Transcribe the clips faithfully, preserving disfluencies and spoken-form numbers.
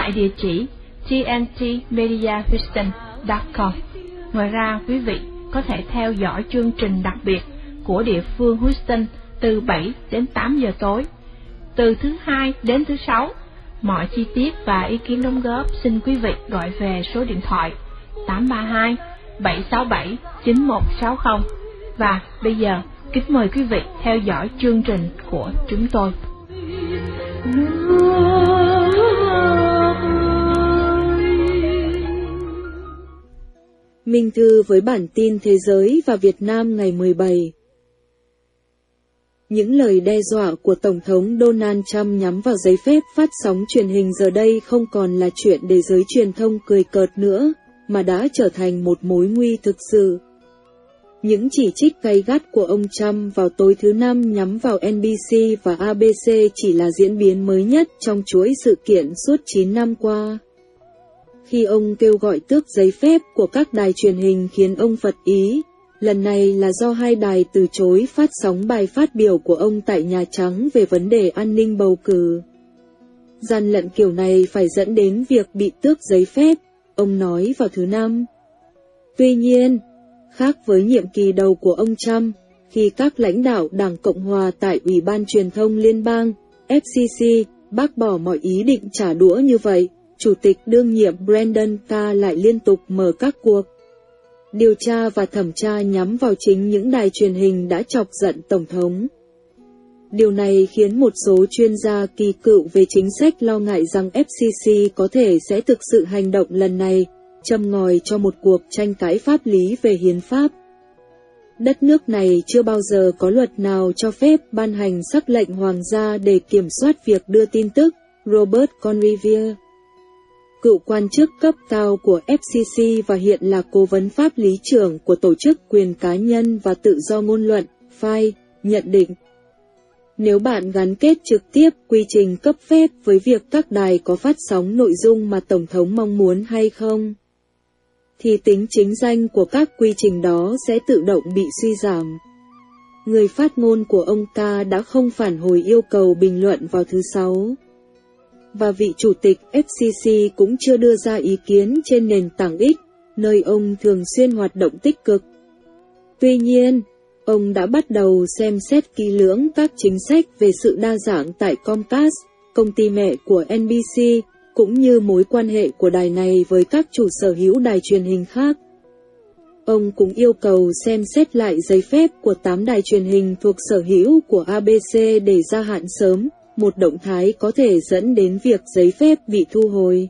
tại địa chỉ t n t media houston chấm com. Ngoài ra, quý vị có thể theo dõi chương trình đặc biệt của địa phương Houston từ bảy đến tám giờ tối, từ thứ hai đến thứ sáu. Mọi chi tiết và ý kiến đóng góp xin quý vị gọi về số điện thoại tám ba hai bảy sáu bảy chín một sáu không. Và bây giờ, kính mời quý vị theo dõi chương trình của chúng tôi. Minh Thư với bản tin Thế giới và Việt Nam ngày mười bảy. Những lời đe dọa của Tổng thống Donald Trump nhắm vào giấy phép phát sóng truyền hình giờ đây không còn là chuyện để giới truyền thông cười cợt nữa, mà đã trở thành một mối nguy thực sự. Những chỉ trích gay gắt của ông Trump vào tối thứ Năm nhắm vào en bê xê và a bê xê chỉ là diễn biến mới nhất trong chuỗi sự kiện suốt chín năm qua. Khi ông kêu gọi tước giấy phép của các đài truyền hình khiến ông phật ý, lần này là do hai đài từ chối phát sóng bài phát biểu của ông tại Nhà Trắng về vấn đề an ninh bầu cử. Gian lận kiểu này phải dẫn đến việc bị tước giấy phép, ông nói vào thứ Năm. Tuy nhiên, khác với nhiệm kỳ đầu của ông Trump, khi các lãnh đạo Đảng Cộng Hòa tại Ủy ban Truyền thông Liên bang, ép xê xê, bác bỏ mọi ý định trả đũa như vậy, Chủ tịch đương nhiệm Brendan Carr lại liên tục mở các cuộc điều tra và thẩm tra nhắm vào chính những đài truyền hình đã chọc giận Tổng thống. Điều này khiến một số chuyên gia kỳ cựu về chính sách lo ngại rằng ép xê xê có thể sẽ thực sự hành động lần này, châm ngòi cho một cuộc tranh cãi pháp lý về hiến pháp. Đất nước này chưa bao giờ có luật nào cho phép ban hành sắc lệnh hoàng gia để kiểm soát việc đưa tin tức, Robert Conrivier, cựu quan chức cấp cao của ép xê xê và hiện là cố vấn pháp lý trưởng của Tổ chức Quyền Cá nhân và Tự do Ngôn luận, ép a i, nhận định. Nếu bạn gắn kết trực tiếp quy trình cấp phép với việc các đài có phát sóng nội dung mà Tổng thống mong muốn hay không, thì tính chính danh của các quy trình đó sẽ tự động bị suy giảm. Người phát ngôn của ông Carr đã không phản hồi yêu cầu bình luận vào thứ Sáu. Và vị chủ tịch ép xê xê cũng chưa đưa ra ý kiến trên nền tảng X, nơi ông thường xuyên hoạt động tích cực. Tuy nhiên, ông đã bắt đầu xem xét kỹ lưỡng các chính sách về sự đa dạng tại Comcast, công ty mẹ của en bê xê, cũng như mối quan hệ của đài này với các chủ sở hữu đài truyền hình khác. Ông cũng yêu cầu xem xét lại giấy phép của tám đài truyền hình thuộc sở hữu của a bê xê để gia hạn sớm, một động thái có thể dẫn đến việc giấy phép bị thu hồi.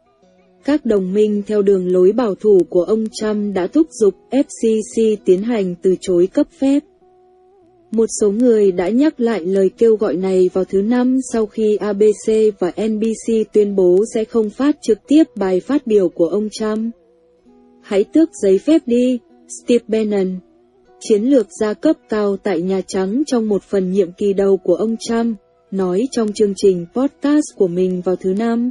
Các đồng minh theo đường lối bảo thủ của ông Trump đã thúc giục ép xê xê tiến hành từ chối cấp phép. Một số người đã nhắc lại lời kêu gọi này vào thứ Năm sau khi a bê xê và en bê xê tuyên bố sẽ không phát trực tiếp bài phát biểu của ông Trump. Hãy tước giấy phép đi, Steve Bannon, chiến lược gia cấp cao tại Nhà Trắng trong một phần nhiệm kỳ đầu của ông Trump, nói trong chương trình podcast của mình vào thứ Năm.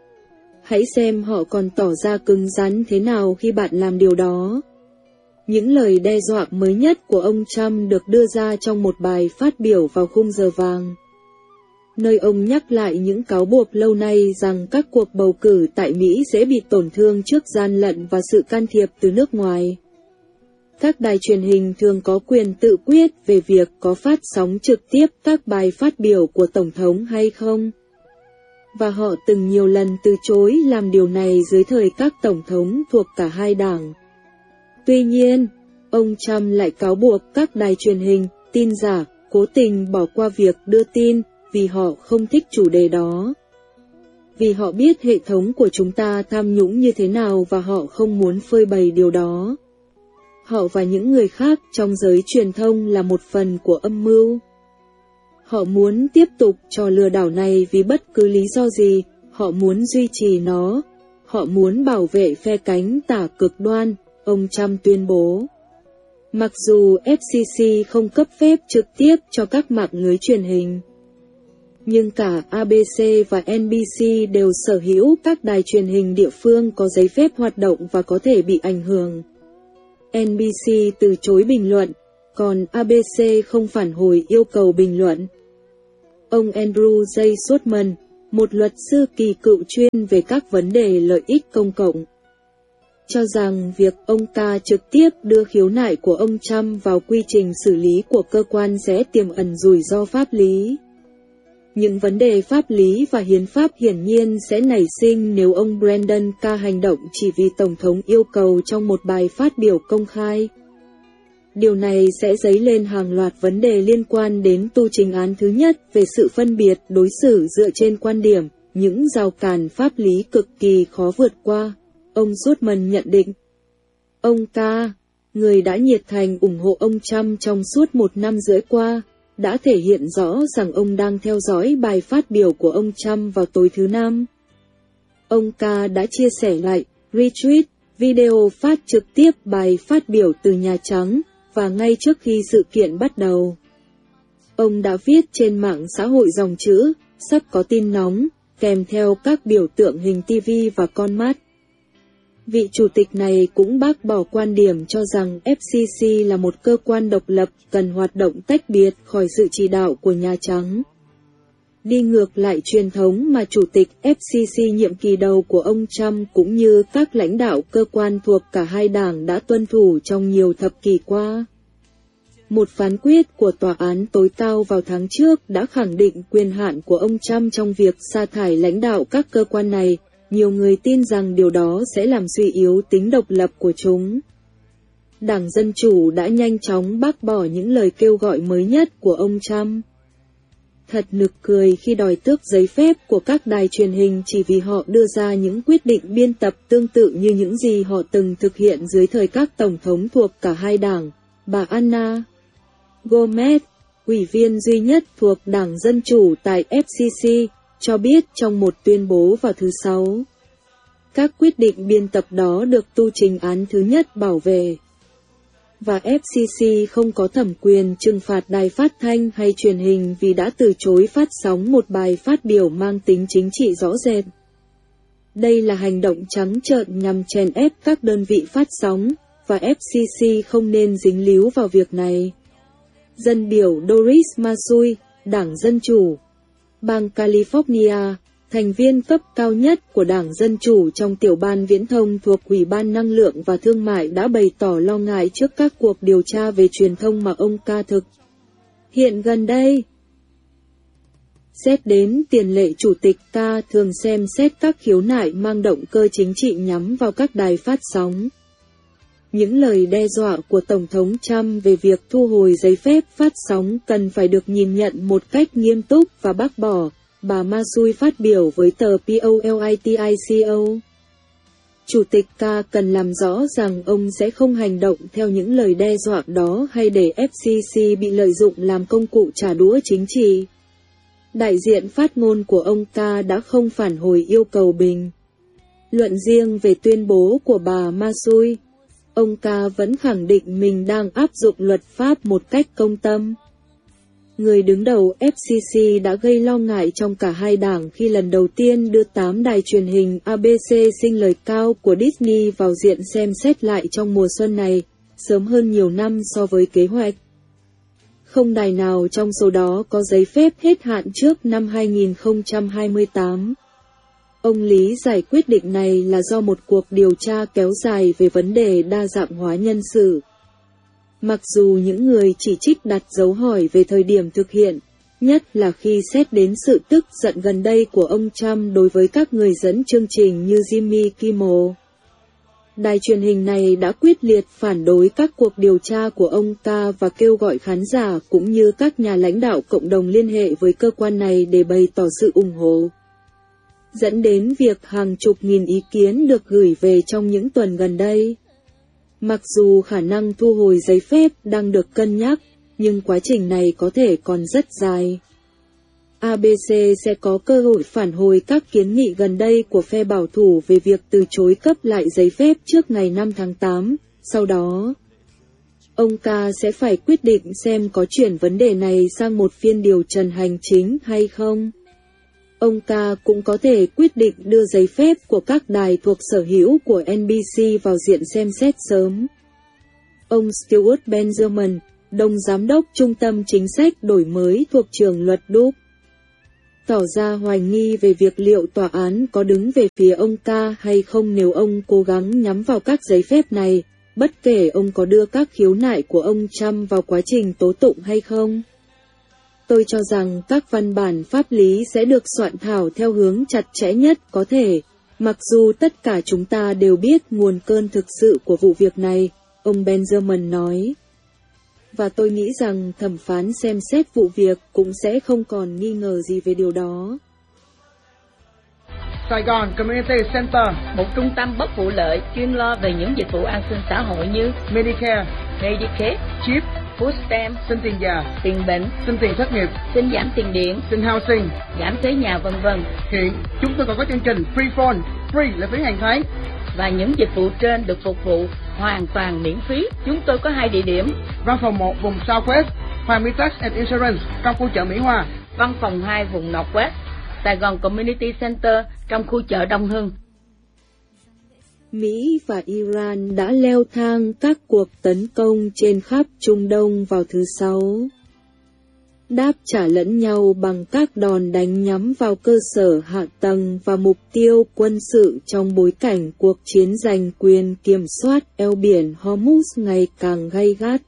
Hãy xem họ còn tỏ ra cứng rắn thế nào khi bạn làm điều đó. Những lời đe dọa mới nhất của ông Trump được đưa ra trong một bài phát biểu vào khung giờ vàng, nơi ông nhắc lại những cáo buộc lâu nay rằng các cuộc bầu cử tại Mỹ sẽ bị tổn thương trước gian lận và sự can thiệp từ nước ngoài. Các đài truyền hình thường có quyền tự quyết về việc có phát sóng trực tiếp các bài phát biểu của Tổng thống hay không. Và họ từng nhiều lần từ chối làm điều này dưới thời các Tổng thống thuộc cả hai đảng. Tuy nhiên, ông Trump lại cáo buộc các đài truyền hình, tin giả, cố tình bỏ qua việc đưa tin vì họ không thích chủ đề đó. Vì họ biết hệ thống của chúng ta tham nhũng như thế nào và họ không muốn phơi bày điều đó. Họ và những người khác trong giới truyền thông là một phần của âm mưu. Họ muốn tiếp tục trò lừa đảo này vì bất cứ lý do gì, họ muốn duy trì nó, họ muốn bảo vệ phe cánh tả cực đoan, ông Trump tuyên bố. Mặc dù ép xê xê không cấp phép trực tiếp cho các mạng lưới truyền hình, nhưng cả a bê xê và en bê xê đều sở hữu các đài truyền hình địa phương có giấy phép hoạt động và có thể bị ảnh hưởng. en bê xê từ chối bình luận, còn a bê xê không phản hồi yêu cầu bình luận. Ông Andrew J. Sussman, một luật sư kỳ cựu chuyên về các vấn đề lợi ích công cộng, cho rằng việc ông Ca trực tiếp đưa khiếu nại của ông Trump vào quy trình xử lý của cơ quan sẽ tiềm ẩn rủi ro pháp lý. Những vấn đề pháp lý và hiến pháp hiển nhiên sẽ nảy sinh nếu ông Brandon Ca hành động chỉ vì Tổng thống yêu cầu trong một bài phát biểu công khai. Điều này sẽ dấy lên hàng loạt vấn đề liên quan đến tu trình án thứ nhất về sự phân biệt đối xử dựa trên quan điểm, những rào cản pháp lý cực kỳ khó vượt qua. Ông Goodman nhận định. Ông Ca, người đã nhiệt thành ủng hộ ông Trump trong suốt một năm rưỡi qua, đã thể hiện rõ rằng ông đang theo dõi bài phát biểu của ông Trump vào tối thứ Năm. Ông Ca đã chia sẻ lại, retweet, video phát trực tiếp bài phát biểu từ Nhà Trắng, và ngay trước khi sự kiện bắt đầu. Ông đã viết trên mạng xã hội dòng chữ, sắp có tin nóng, kèm theo các biểu tượng hình ti vi và con mắt. Vị chủ tịch này cũng bác bỏ quan điểm cho rằng ép xê xê là một cơ quan độc lập cần hoạt động tách biệt khỏi sự chỉ đạo của Nhà Trắng. Đi ngược lại truyền thống mà chủ tịch ép xê xê nhiệm kỳ đầu của ông Trump cũng như các lãnh đạo cơ quan thuộc cả hai đảng đã tuân thủ trong nhiều thập kỷ qua. Một phán quyết của Tòa án tối cao vào tháng trước đã khẳng định quyền hạn của ông Trump trong việc sa thải lãnh đạo các cơ quan này. Nhiều người tin rằng điều đó sẽ làm suy yếu tính độc lập của chúng. Đảng Dân Chủ đã nhanh chóng bác bỏ những lời kêu gọi mới nhất của ông Trump. Thật nực cười khi đòi tước giấy phép của các đài truyền hình chỉ vì họ đưa ra những quyết định biên tập tương tự như những gì họ từng thực hiện dưới thời các tổng thống thuộc cả hai đảng. Bà Anna Gomez, ủy viên duy nhất thuộc Đảng Dân Chủ tại ép xê xê, cho biết trong một tuyên bố vào thứ Sáu. Các quyết định biên tập đó được tu trình án thứ nhất bảo vệ. Và ép xê xê không có thẩm quyền trừng phạt đài phát thanh hay truyền hình vì đã từ chối phát sóng một bài phát biểu mang tính chính trị rõ rệt. Đây là hành động trắng trợn nhằm chèn ép các đơn vị phát sóng, và ép xê xê không nên dính líu vào việc này. Dân biểu Doris Massui, Đảng Dân Chủ, bang California, thành viên cấp cao nhất của Đảng Dân Chủ trong tiểu ban viễn thông thuộc Ủy ban Năng lượng và Thương mại đã bày tỏ lo ngại trước các cuộc điều tra về truyền thông mà ông Ca thực hiện gần đây. Xét đến tiền lệ, Chủ tịch Ca thường xem xét các khiếu nại mang động cơ chính trị nhắm vào các đài phát sóng. Những lời đe dọa của Tổng thống Trump về việc thu hồi giấy phép phát sóng cần phải được nhìn nhận một cách nghiêm túc và bác bỏ, bà Massui phát biểu với tờ Politico. Chủ tịch Ca cần làm rõ rằng ông sẽ không hành động theo những lời đe dọa đó hay để ép xê xê bị lợi dụng làm công cụ trả đũa chính trị. Đại diện phát ngôn của ông Ca đã không phản hồi yêu cầu bình luận riêng về tuyên bố của bà Massui. Ông Ca vẫn khẳng định mình đang áp dụng luật pháp một cách công tâm. Người đứng đầu ép xê xê đã gây lo ngại trong cả hai đảng khi lần đầu tiên đưa tám đài truyền hình a bê xê sinh lời cao của Disney vào diện xem xét lại trong mùa xuân này, sớm hơn nhiều năm so với kế hoạch. Không đài nào trong số đó có giấy phép hết hạn trước năm hai nghìn không trăm hai mươi tám. Ông lý giải quyết định này là do một cuộc điều tra kéo dài về vấn đề đa dạng hóa nhân sự. Mặc dù những người chỉ trích đặt dấu hỏi về thời điểm thực hiện, nhất là khi xét đến sự tức giận gần đây của ông Trump đối với các người dẫn chương trình như Jimmy Kimmel. Đài truyền hình này đã quyết liệt phản đối các cuộc điều tra của ông Ca và kêu gọi khán giả cũng như các nhà lãnh đạo cộng đồng liên hệ với cơ quan này để bày tỏ sự ủng hộ, dẫn đến việc hàng chục nghìn ý kiến được gửi về trong những tuần gần đây. Mặc dù khả năng thu hồi giấy phép đang được cân nhắc, nhưng quá trình này có thể còn rất dài. a bê xê sẽ có cơ hội phản hồi các kiến nghị gần đây của phe bảo thủ về việc từ chối cấp lại giấy phép trước ngày năm tháng tám, sau đó ông Ca sẽ phải quyết định xem có chuyển vấn đề này sang một phiên điều trần hành chính hay không. Ông Ca cũng có thể quyết định đưa giấy phép của các đài thuộc sở hữu của en bê xê vào diện xem xét sớm. Ông Stuart Benjamin, đồng giám đốc Trung tâm Chính sách Đổi mới thuộc trường luật Duke tỏ ra hoài nghi về việc liệu tòa án có đứng về phía ông Ca hay không nếu ông cố gắng nhắm vào các giấy phép này, bất kể ông có đưa các khiếu nại của ông Trump vào quá trình tố tụng hay không. Tôi cho rằng các văn bản pháp lý sẽ được soạn thảo theo hướng chặt chẽ nhất có thể, mặc dù tất cả chúng ta đều biết nguồn cơn thực sự của vụ việc này, ông Benjamin nói. Và tôi nghĩ rằng thẩm phán xem xét vụ việc cũng sẽ không còn nghi ngờ gì về điều đó. Sài Gòn Community Center, một trung tâm bất vụ lợi chuyên lo về những dịch vụ an sinh xã hội như Medicare, Medicaid, Chip, Food Stamp, xin tiền già, tiền bệnh, xin tiền thất nghiệp, xin giảm tiền điện, xin housing, giảm thuế nhà vân vân. Hiện chúng tôi còn có chương trình Free Phone, free là phí hàng tháng. Và những dịch vụ trên được phục vụ hoàn toàn miễn phí. Chúng tôi có hai địa điểm. Văn phòng một vùng Southwest, Hoàng Mỹ Tax and Insurance, trong khu chợ Mỹ Hòa. Văn phòng hai vùng Northwest, Sài Gòn Community Center, trong khu chợ Đông Hưng. Mỹ và Iran đã leo thang các cuộc tấn công trên khắp Trung Đông vào thứ Sáu, đáp trả lẫn nhau bằng các đòn đánh nhắm vào cơ sở hạ tầng và mục tiêu quân sự trong bối cảnh cuộc chiến giành quyền kiểm soát eo biển Hormuz ngày càng gay gắt.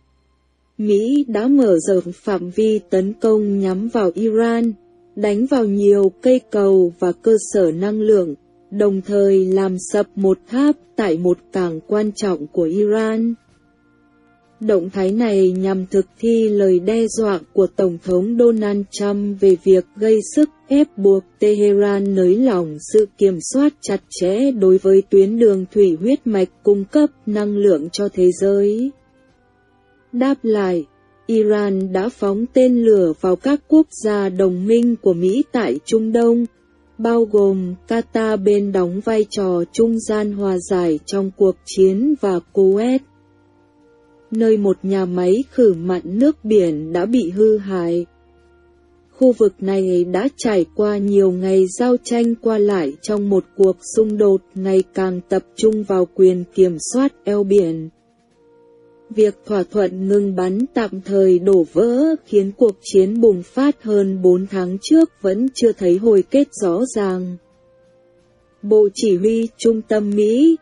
Mỹ đã mở rộng phạm vi tấn công nhắm vào Iran, đánh vào nhiều cây cầu và cơ sở năng lượng, đồng thời làm sập một tháp tại một cảng quan trọng của Iran. Động thái này nhằm thực thi lời đe dọa của Tổng thống Donald Trump về việc gây sức ép buộc Tehran nới lỏng sự kiểm soát chặt chẽ đối với tuyến đường thủy huyết mạch cung cấp năng lượng cho thế giới. Đáp lại, Iran đã phóng tên lửa vào các quốc gia đồng minh của Mỹ tại Trung Đông, bao gồm Qatar bên đóng vai trò trung gian hòa giải trong cuộc chiến và Kuwait, nơi một nhà máy khử mặn nước biển đã bị hư hại. Khu vực này đã trải qua nhiều ngày giao tranh qua lại trong một cuộc xung đột ngày càng tập trung vào quyền kiểm soát eo biển. Việc thỏa thuận ngừng bắn tạm thời đổ vỡ khiến cuộc chiến bùng phát hơn bốn tháng trước vẫn chưa thấy hồi kết rõ ràng. Bộ Chỉ huy Trung tâm Mỹ,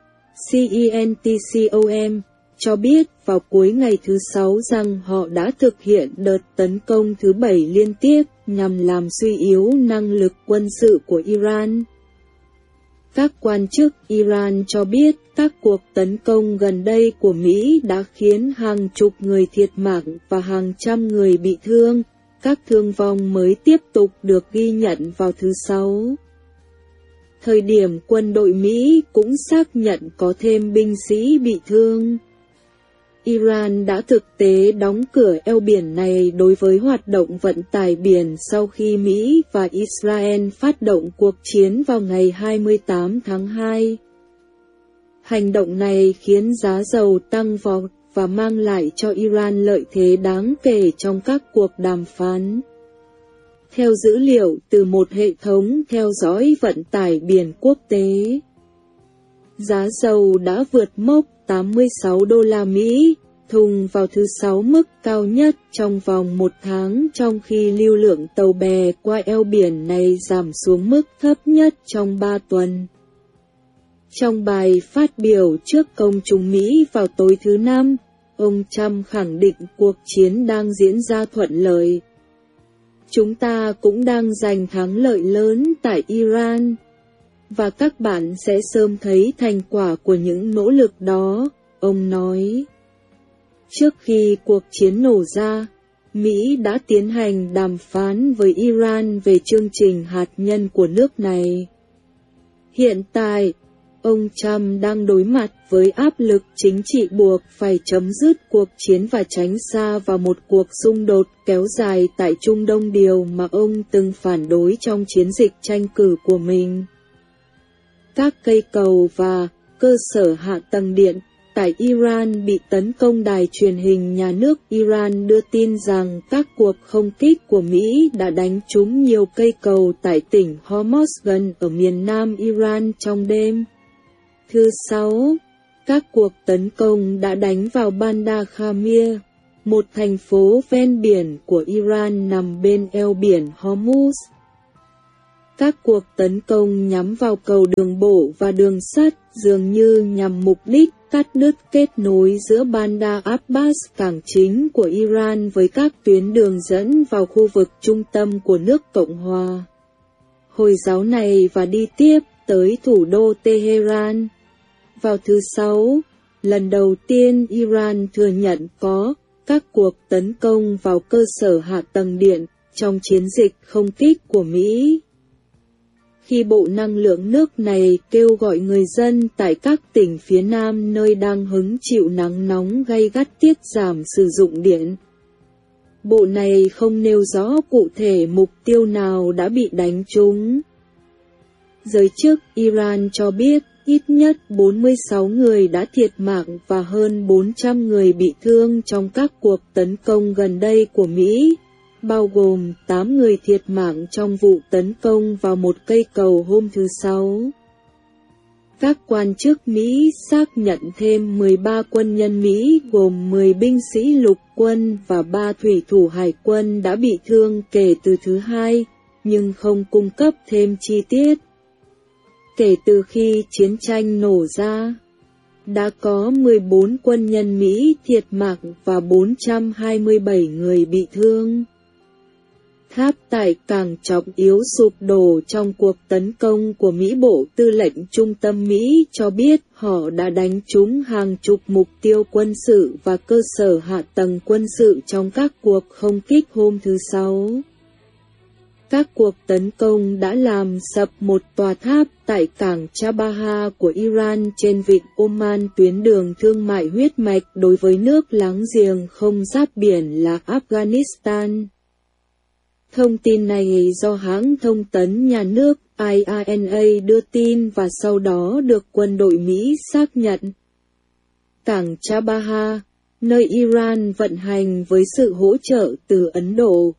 CENTCOM, cho biết vào cuối ngày thứ Sáu rằng họ đã thực hiện đợt tấn công thứ bảy liên tiếp nhằm làm suy yếu năng lực quân sự của Iran. Các quan chức Iran cho biết các cuộc tấn công gần đây của Mỹ đã khiến hàng chục người thiệt mạng và hàng trăm người bị thương. Các thương vong mới tiếp tục được ghi nhận vào thứ Sáu. Thời điểm quân đội Mỹ cũng xác nhận có thêm binh sĩ bị thương. Iran đã thực tế đóng cửa eo biển này đối với hoạt động vận tải biển sau khi Mỹ và Israel phát động cuộc chiến vào ngày hai mươi tám tháng hai. Hành động này khiến giá dầu tăng vọt và mang lại cho Iran lợi thế đáng kể trong các cuộc đàm phán. Theo dữ liệu từ một hệ thống theo dõi vận tải biển quốc tế, giá dầu đã vượt mốc tám mươi sáu đô la Mỹ thùng vào thứ Sáu, mức cao nhất trong vòng một tháng, trong khi lưu lượng tàu bè qua eo biển này giảm xuống mức thấp nhất trong ba tuần. Trong bài phát biểu trước công chúng Mỹ vào tối thứ Năm, ông Trump khẳng định cuộc chiến đang diễn ra thuận lợi. Chúng ta cũng đang giành thắng lợi lớn tại Iran, và các bạn sẽ sớm thấy thành quả của những nỗ lực đó, ông nói. Trước khi cuộc chiến nổ ra, Mỹ đã tiến hành đàm phán với Iran về chương trình hạt nhân của nước này. Hiện tại, ông Trump đang đối mặt với áp lực chính trị buộc phải chấm dứt cuộc chiến và tránh xa vào một cuộc xung đột kéo dài tại Trung Đông, điều mà ông từng phản đối trong chiến dịch tranh cử của mình. Các cây cầu và cơ sở hạ tầng điện tại Iran bị tấn công. Đài truyền hình nhà nước Iran đưa tin rằng các cuộc không kích của Mỹ đã đánh trúng nhiều cây cầu tại tỉnh Hormozgan ở miền nam Iran trong đêm thứ Sáu. Các cuộc tấn công đã đánh vào Bandar Khamir, một thành phố ven biển của Iran nằm bên eo biển Hormuz. Các cuộc tấn công nhắm vào cầu đường bộ và đường sắt dường như nhằm mục đích cắt đứt kết nối giữa Bandar Abbas, cảng chính của Iran, với các tuyến đường dẫn vào khu vực trung tâm của nước Cộng hòa Hồi giáo này và đi tiếp tới thủ đô Tehran. Vào thứ Sáu, lần đầu tiên Iran thừa nhận có các cuộc tấn công vào cơ sở hạ tầng điện trong chiến dịch không kích của Mỹ. Khi Bộ Năng lượng nước này kêu gọi người dân tại các tỉnh phía Nam nơi đang hứng chịu nắng nóng gay gắt tiết giảm sử dụng điện. Bộ này không nêu rõ cụ thể mục tiêu nào đã bị đánh trúng. Giới chức Iran cho biết ít nhất bốn mươi sáu người đã thiệt mạng và hơn bốn trăm người bị thương trong các cuộc tấn công gần đây của Mỹ, bao gồm tám người thiệt mạng trong vụ tấn công vào một cây cầu hôm thứ Sáu. Các quan chức Mỹ xác nhận thêm mười ba quân nhân Mỹ gồm mười binh sĩ lục quân và ba thủy thủ hải quân đã bị thương kể từ thứ Hai, nhưng không cung cấp thêm chi tiết. Kể từ khi chiến tranh nổ ra, đã có mười bốn quân nhân Mỹ thiệt mạng và bốn trăm hai mươi bảy người bị thương. Tháp tại cảng trọng yếu sụp đổ trong cuộc tấn công của Mỹ. Bộ Tư lệnh Trung tâm Mỹ cho biết họ đã đánh trúng hàng chục mục tiêu quân sự và cơ sở hạ tầng quân sự trong các cuộc không kích hôm thứ Sáu. Các cuộc tấn công đã làm sập một tòa tháp tại cảng Chabahar của Iran trên vịnh Oman, tuyến đường thương mại huyết mạch đối với nước láng giềng không giáp biển là Afghanistan. Thông tin này do hãng thông tấn nhà nước I R N A đưa tin và sau đó được quân đội Mỹ xác nhận. Cảng Chabahar, nơi Iran vận hành với sự hỗ trợ từ Ấn Độ,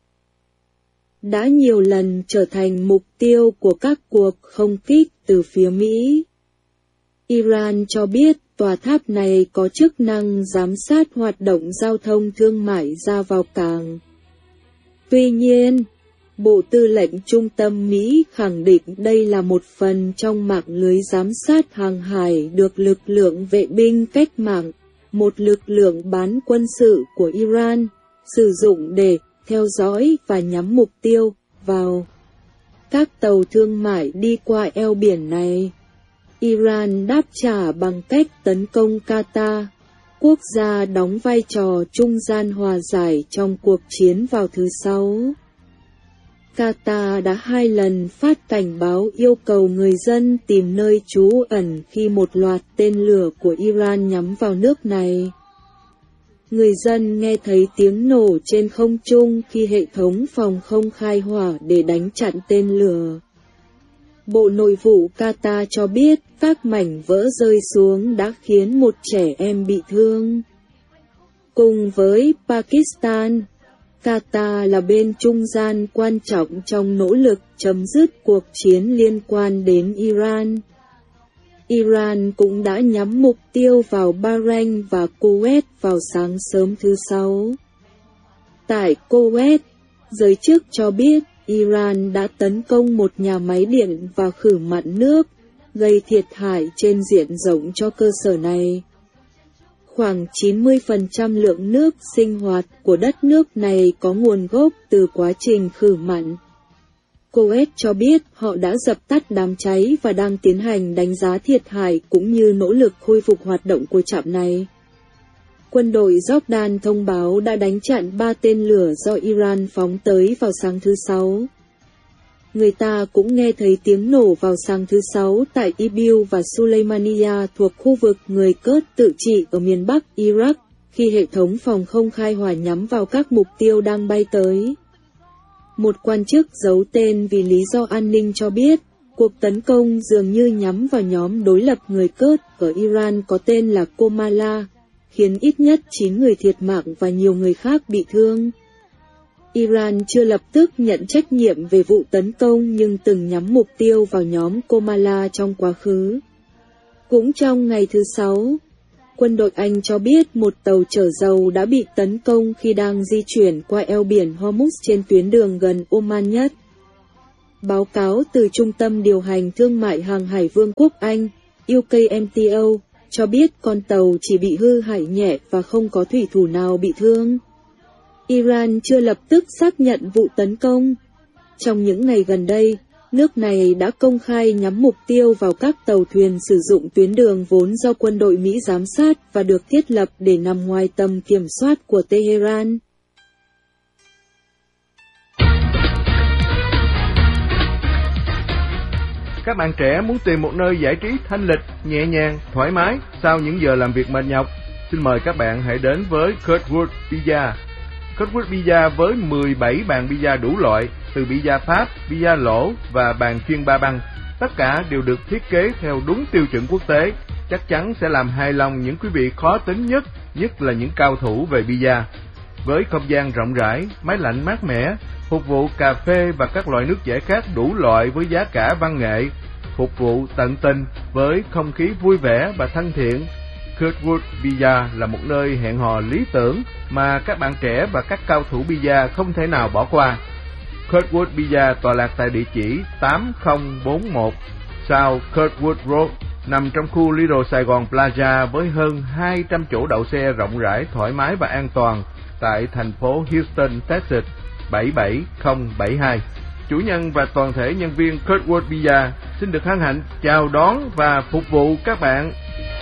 đã nhiều lần trở thành mục tiêu của các cuộc không kích từ phía Mỹ. Iran cho biết tòa tháp này có chức năng giám sát hoạt động giao thông thương mại ra vào cảng. Tuy nhiên, Bộ Tư lệnh Trung tâm Mỹ khẳng định đây là một phần trong mạng lưới giám sát hàng hải được lực lượng vệ binh cách mạng, một lực lượng bán quân sự của Iran, sử dụng để theo dõi và nhắm mục tiêu vào các tàu thương mại đi qua eo biển này. Iran đáp trả bằng cách tấn công Qatar, quốc gia đóng vai trò trung gian hòa giải trong cuộc chiến vào thứ Sáu. Qatar đã hai lần phát cảnh báo yêu cầu người dân tìm nơi trú ẩn khi một loạt tên lửa của Iran nhắm vào nước này. Người dân nghe thấy tiếng nổ trên không trung khi hệ thống phòng không khai hỏa để đánh chặn tên lửa. Bộ Nội vụ Qatar cho biết các mảnh vỡ rơi xuống đã khiến một trẻ em bị thương. Cùng với Pakistan, Qatar là bên trung gian quan trọng trong nỗ lực chấm dứt cuộc chiến liên quan đến Iran. Iran cũng đã nhắm mục tiêu vào Bahrain và Kuwait vào sáng sớm thứ Sáu. Tại Kuwait, giới chức cho biết Iran đã tấn công một nhà máy điện và khử mặn nước, gây thiệt hại trên diện rộng cho cơ sở này. Khoảng chín mươi phần trăm lượng nước sinh hoạt của đất nước này có nguồn gốc từ quá trình khử mặn. Kuwait cho biết họ đã dập tắt đám cháy và đang tiến hành đánh giá thiệt hại cũng như nỗ lực khôi phục hoạt động của trạm này. Quân đội Jordan thông báo đã đánh chặn ba tên lửa do Iran phóng tới vào sáng thứ Sáu. Người ta cũng nghe thấy tiếng nổ vào sáng thứ Sáu tại Erbil và Sulaymaniyah thuộc khu vực người Kurd tự trị ở miền Bắc Iraq, khi hệ thống phòng không khai hỏa nhắm vào các mục tiêu đang bay tới. Một quan chức giấu tên vì lý do an ninh cho biết, cuộc tấn công dường như nhắm vào nhóm đối lập người Kurd ở Iran có tên là Komala, khiến ít nhất chín người thiệt mạng và nhiều người khác bị thương. Iran chưa lập tức nhận trách nhiệm về vụ tấn công nhưng từng nhắm mục tiêu vào nhóm Komala trong quá khứ. Cũng trong ngày thứ Sáu, quân đội Anh cho biết một tàu chở dầu đã bị tấn công khi đang di chuyển qua eo biển Hormuz trên tuyến đường gần Oman nhất. Báo cáo từ Trung tâm Điều hành Thương mại Hàng hải Vương quốc Anh, U K M T O, cho biết con tàu chỉ bị hư hại nhẹ và không có thủy thủ nào bị thương. Iran chưa lập tức xác nhận vụ tấn công. Trong những ngày gần đây, nước này đã công khai nhắm mục tiêu vào các tàu thuyền sử dụng tuyến đường vốn do quân đội Mỹ giám sát và được thiết lập để nằm ngoài tầm kiểm soát của Tehran. Các bạn trẻ muốn tìm một nơi giải trí thanh lịch, nhẹ nhàng, thoải mái sau những giờ làm việc mệt nhọc? Xin mời các bạn hãy đến với Kurtwood Pizza. Kurtwood Pizza với mười bảy bàn pizza đủ loại, từ pizza Pháp, pizza lỗ và bàn chuyên ba băng. Tất cả đều được thiết kế theo đúng tiêu chuẩn quốc tế, chắc chắn sẽ làm hài lòng những quý vị khó tính nhất, nhất là những cao thủ về pizza. Với không gian rộng rãi, máy lạnh mát mẻ, phục vụ cà phê và các loại nước giải khát đủ loại với giá cả văn nghệ, phục vụ tận tình với không khí vui vẻ và thân thiện. Kurtwood Pizza là một nơi hẹn hò lý tưởng mà các bạn trẻ và các cao thủ pizza không thể nào bỏ qua. Kurtwood Pizza tọa lạc tại địa chỉ tám không bốn mốt South Kurtwood Road, nằm trong khu Little Sài Gòn Plaza với hơn hai trăm chỗ đậu xe rộng rãi, thoải mái và an toàn tại thành phố Houston, Texas bảy bảy không bảy hai. Chủ nhân và toàn thể nhân viên Kurtwood Pizza xin được hân hạnh chào đón và phục vụ các bạn.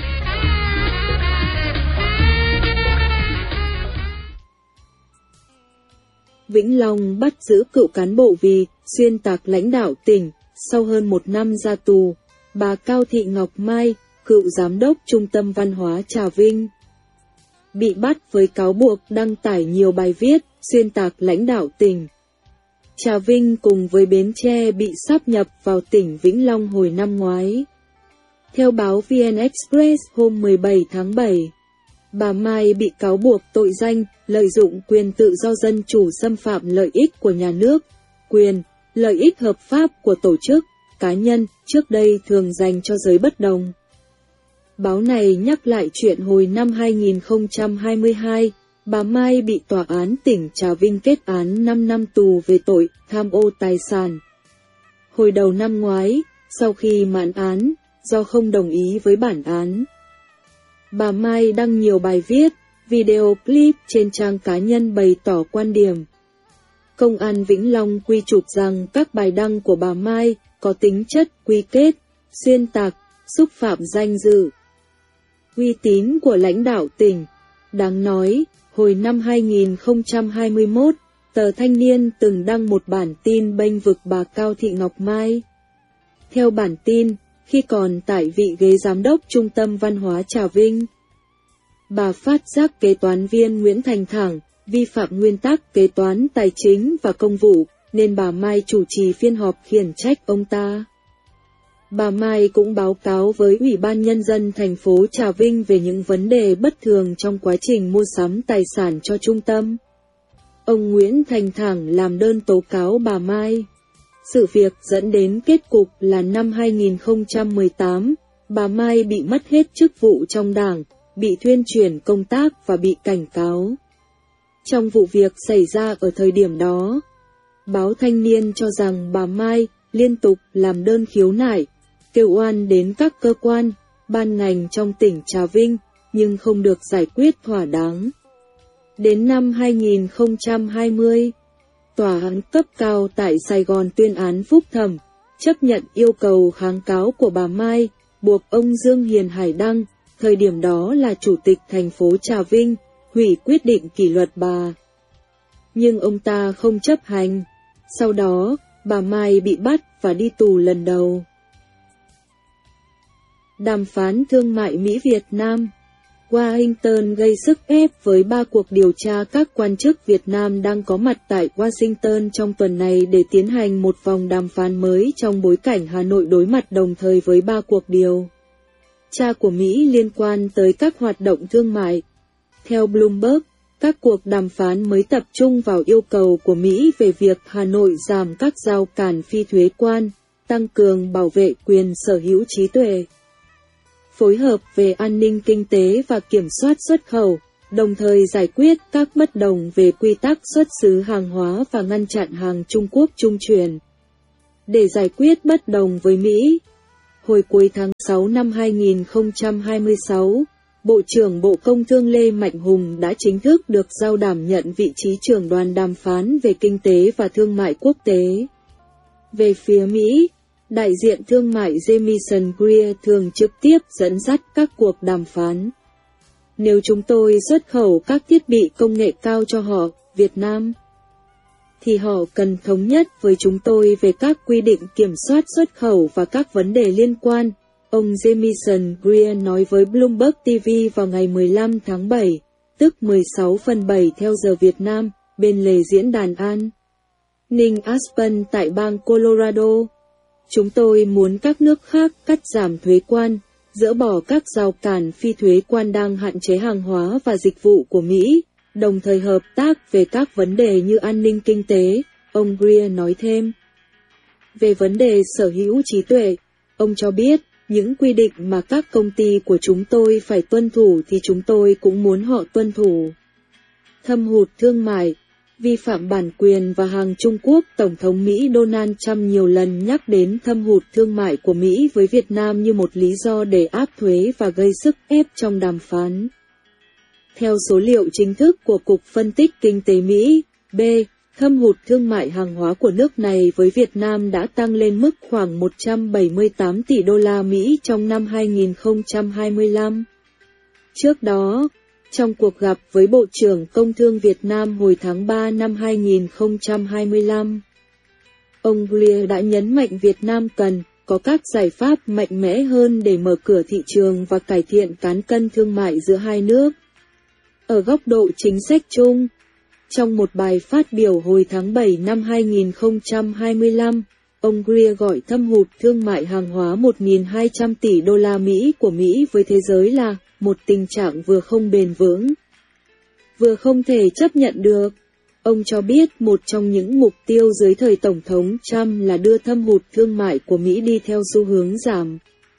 Vĩnh Long bắt giữ cựu cán bộ vì xuyên tạc lãnh đạo tỉnh. Sau hơn một năm ra tù, bà Cao Thị Ngọc Mai, cựu giám đốc Trung tâm Văn hóa Trà Vinh, bị bắt với cáo buộc đăng tải nhiều bài viết xuyên tạc lãnh đạo tỉnh. Trà Vinh cùng với Bến Tre bị sáp nhập vào tỉnh Vĩnh Long hồi năm ngoái. Theo báo vê en Express hôm mười bảy tháng bảy, bà Mai bị cáo buộc tội danh lợi dụng quyền tự do dân chủ xâm phạm lợi ích của nhà nước, quyền, lợi ích hợp pháp của tổ chức, cá nhân trước đây thường dành cho giới bất đồng. Báo này nhắc lại chuyện hồi năm hai nghìn không trăm hai mươi hai, bà Mai bị tòa án tỉnh Trà Vinh kết án năm năm tù về tội tham ô tài sản. Hồi đầu năm ngoái, sau khi mãn án, do không đồng ý với bản án, bà Mai đăng nhiều bài viết, video clip trên trang cá nhân bày tỏ quan điểm. Công an Vĩnh Long quy chụp rằng các bài đăng của bà Mai có tính chất quy kết, xuyên tạc, xúc phạm danh dự, uy tín của lãnh đạo tỉnh. Đáng nói, hồi năm hai nghìn không trăm hai mươi mốt, tờ Thanh Niên từng đăng một bản tin bênh vực bà Cao Thị Ngọc Mai. Theo bản tin, khi còn tại vị ghế giám đốc Trung tâm Văn hóa Trà Vinh, bà phát giác kế toán viên Nguyễn Thành Thẳng vi phạm nguyên tắc kế toán tài chính và công vụ, nên bà Mai chủ trì phiên họp khiển trách ông ta. Bà Mai cũng báo cáo với Ủy ban Nhân dân thành phố Trà Vinh về những vấn đề bất thường trong quá trình mua sắm tài sản cho trung tâm. Ông Nguyễn Thành Thẳng làm đơn tố cáo bà Mai. Sự việc dẫn đến kết cục là năm hai nghìn không trăm mười tám, bà Mai bị mất hết chức vụ trong đảng, bị thuyên chuyển công tác và bị cảnh cáo. Trong vụ việc xảy ra ở thời điểm đó, báo Thanh Niên cho rằng bà Mai liên tục làm đơn khiếu nại, kêu oan đến các cơ quan, ban ngành trong tỉnh Trà Vinh, nhưng không được giải quyết thỏa đáng. Đến năm hai nghìn không trăm hai mươi, tòa án cấp cao tại Sài Gòn tuyên án phúc thẩm, chấp nhận yêu cầu kháng cáo của bà Mai, buộc ông Dương Hiền Hải Đăng, thời điểm đó là chủ tịch thành phố Trà Vinh, hủy quyết định kỷ luật bà. Nhưng ông ta không chấp hành. Sau đó, bà Mai bị bắt và đi tù lần đầu. Đàm phán thương mại Mỹ-Việt Nam. Washington gây sức ép với ba cuộc điều tra các quan chức Việt Nam đang có mặt tại Washington trong tuần này để tiến hành một vòng đàm phán mới trong bối cảnh Hà Nội đối mặt đồng thời với ba cuộc điều tra của Mỹ liên quan tới các hoạt động thương mại. Theo Bloomberg, các cuộc đàm phán mới tập trung vào yêu cầu của Mỹ về việc Hà Nội giảm các rào cản phi thuế quan, tăng cường bảo vệ quyền sở hữu trí tuệ, phối hợp về an ninh kinh tế và kiểm soát xuất khẩu, đồng thời giải quyết các bất đồng về quy tắc xuất xứ hàng hóa và ngăn chặn hàng Trung Quốc trung chuyển. để giải quyết bất đồng với Mỹ. Hồi cuối tháng sáu năm hai nghìn không trăm hai mươi sáu, Bộ trưởng Bộ Công Thương Lê Mạnh Hùng đã chính thức được giao đảm nhận vị trí trưởng đoàn đàm phán về kinh tế và thương mại quốc tế. Về phía Mỹ, đại diện thương mại Jamieson Greer thường trực tiếp dẫn dắt các cuộc đàm phán. Nếu chúng tôi xuất khẩu các thiết bị công nghệ cao cho họ, Việt Nam, thì họ cần thống nhất với chúng tôi về các quy định kiểm soát xuất khẩu và các vấn đề liên quan, ông Jamieson Greer nói với Bloomberg ti vi vào ngày mười lăm tháng bảy, tức mười sáu phần bảy theo giờ Việt Nam, bên lề diễn đàn An ninh Aspen tại bang Colorado. Chúng tôi muốn các nước khác cắt giảm thuế quan, dỡ bỏ các rào cản phi thuế quan đang hạn chế hàng hóa và dịch vụ của Mỹ, đồng thời hợp tác về các vấn đề như an ninh kinh tế, ông Greer nói thêm. Về vấn đề sở hữu trí tuệ, ông cho biết, những quy định mà các công ty của chúng tôi phải tuân thủ thì chúng tôi cũng muốn họ tuân thủ. Thâm hụt thương mại, vi phạm bản quyền và hàng Trung Quốc. Tổng thống Mỹ Donald Trump nhiều lần nhắc đến thâm hụt thương mại của Mỹ với Việt Nam như một lý do để áp thuế và gây sức ép trong đàm phán. Theo số liệu chính thức của Cục Phân tích Kinh tế Mỹ, B, thâm hụt thương mại hàng hóa của nước này với Việt Nam đã tăng lên mức khoảng một trăm bảy mươi tám tỷ đô la Mỹ trong năm hai nghìn không trăm hai mươi lăm. Trước đó, trong cuộc gặp với Bộ trưởng Công Thương Việt Nam hồi tháng ba năm hai nghìn không trăm hai mươi lăm, ông Greer đã nhấn mạnh Việt Nam cần có các giải pháp mạnh mẽ hơn để mở cửa thị trường và cải thiện cán cân thương mại giữa hai nước. Ở góc độ chính sách chung, trong một bài phát biểu hồi tháng bảy năm hai nghìn không trăm hai mươi lăm, ông Greer gọi thâm hụt thương mại hàng hóa một nghìn hai trăm tỷ đô la Mỹ của Mỹ với thế giới là một tình trạng vừa không bền vững, vừa không thể chấp nhận được. Ông cho biết một trong những mục tiêu dưới thời Tổng thống Trump là đưa thâm hụt thương mại của Mỹ đi theo xu hướng giảm.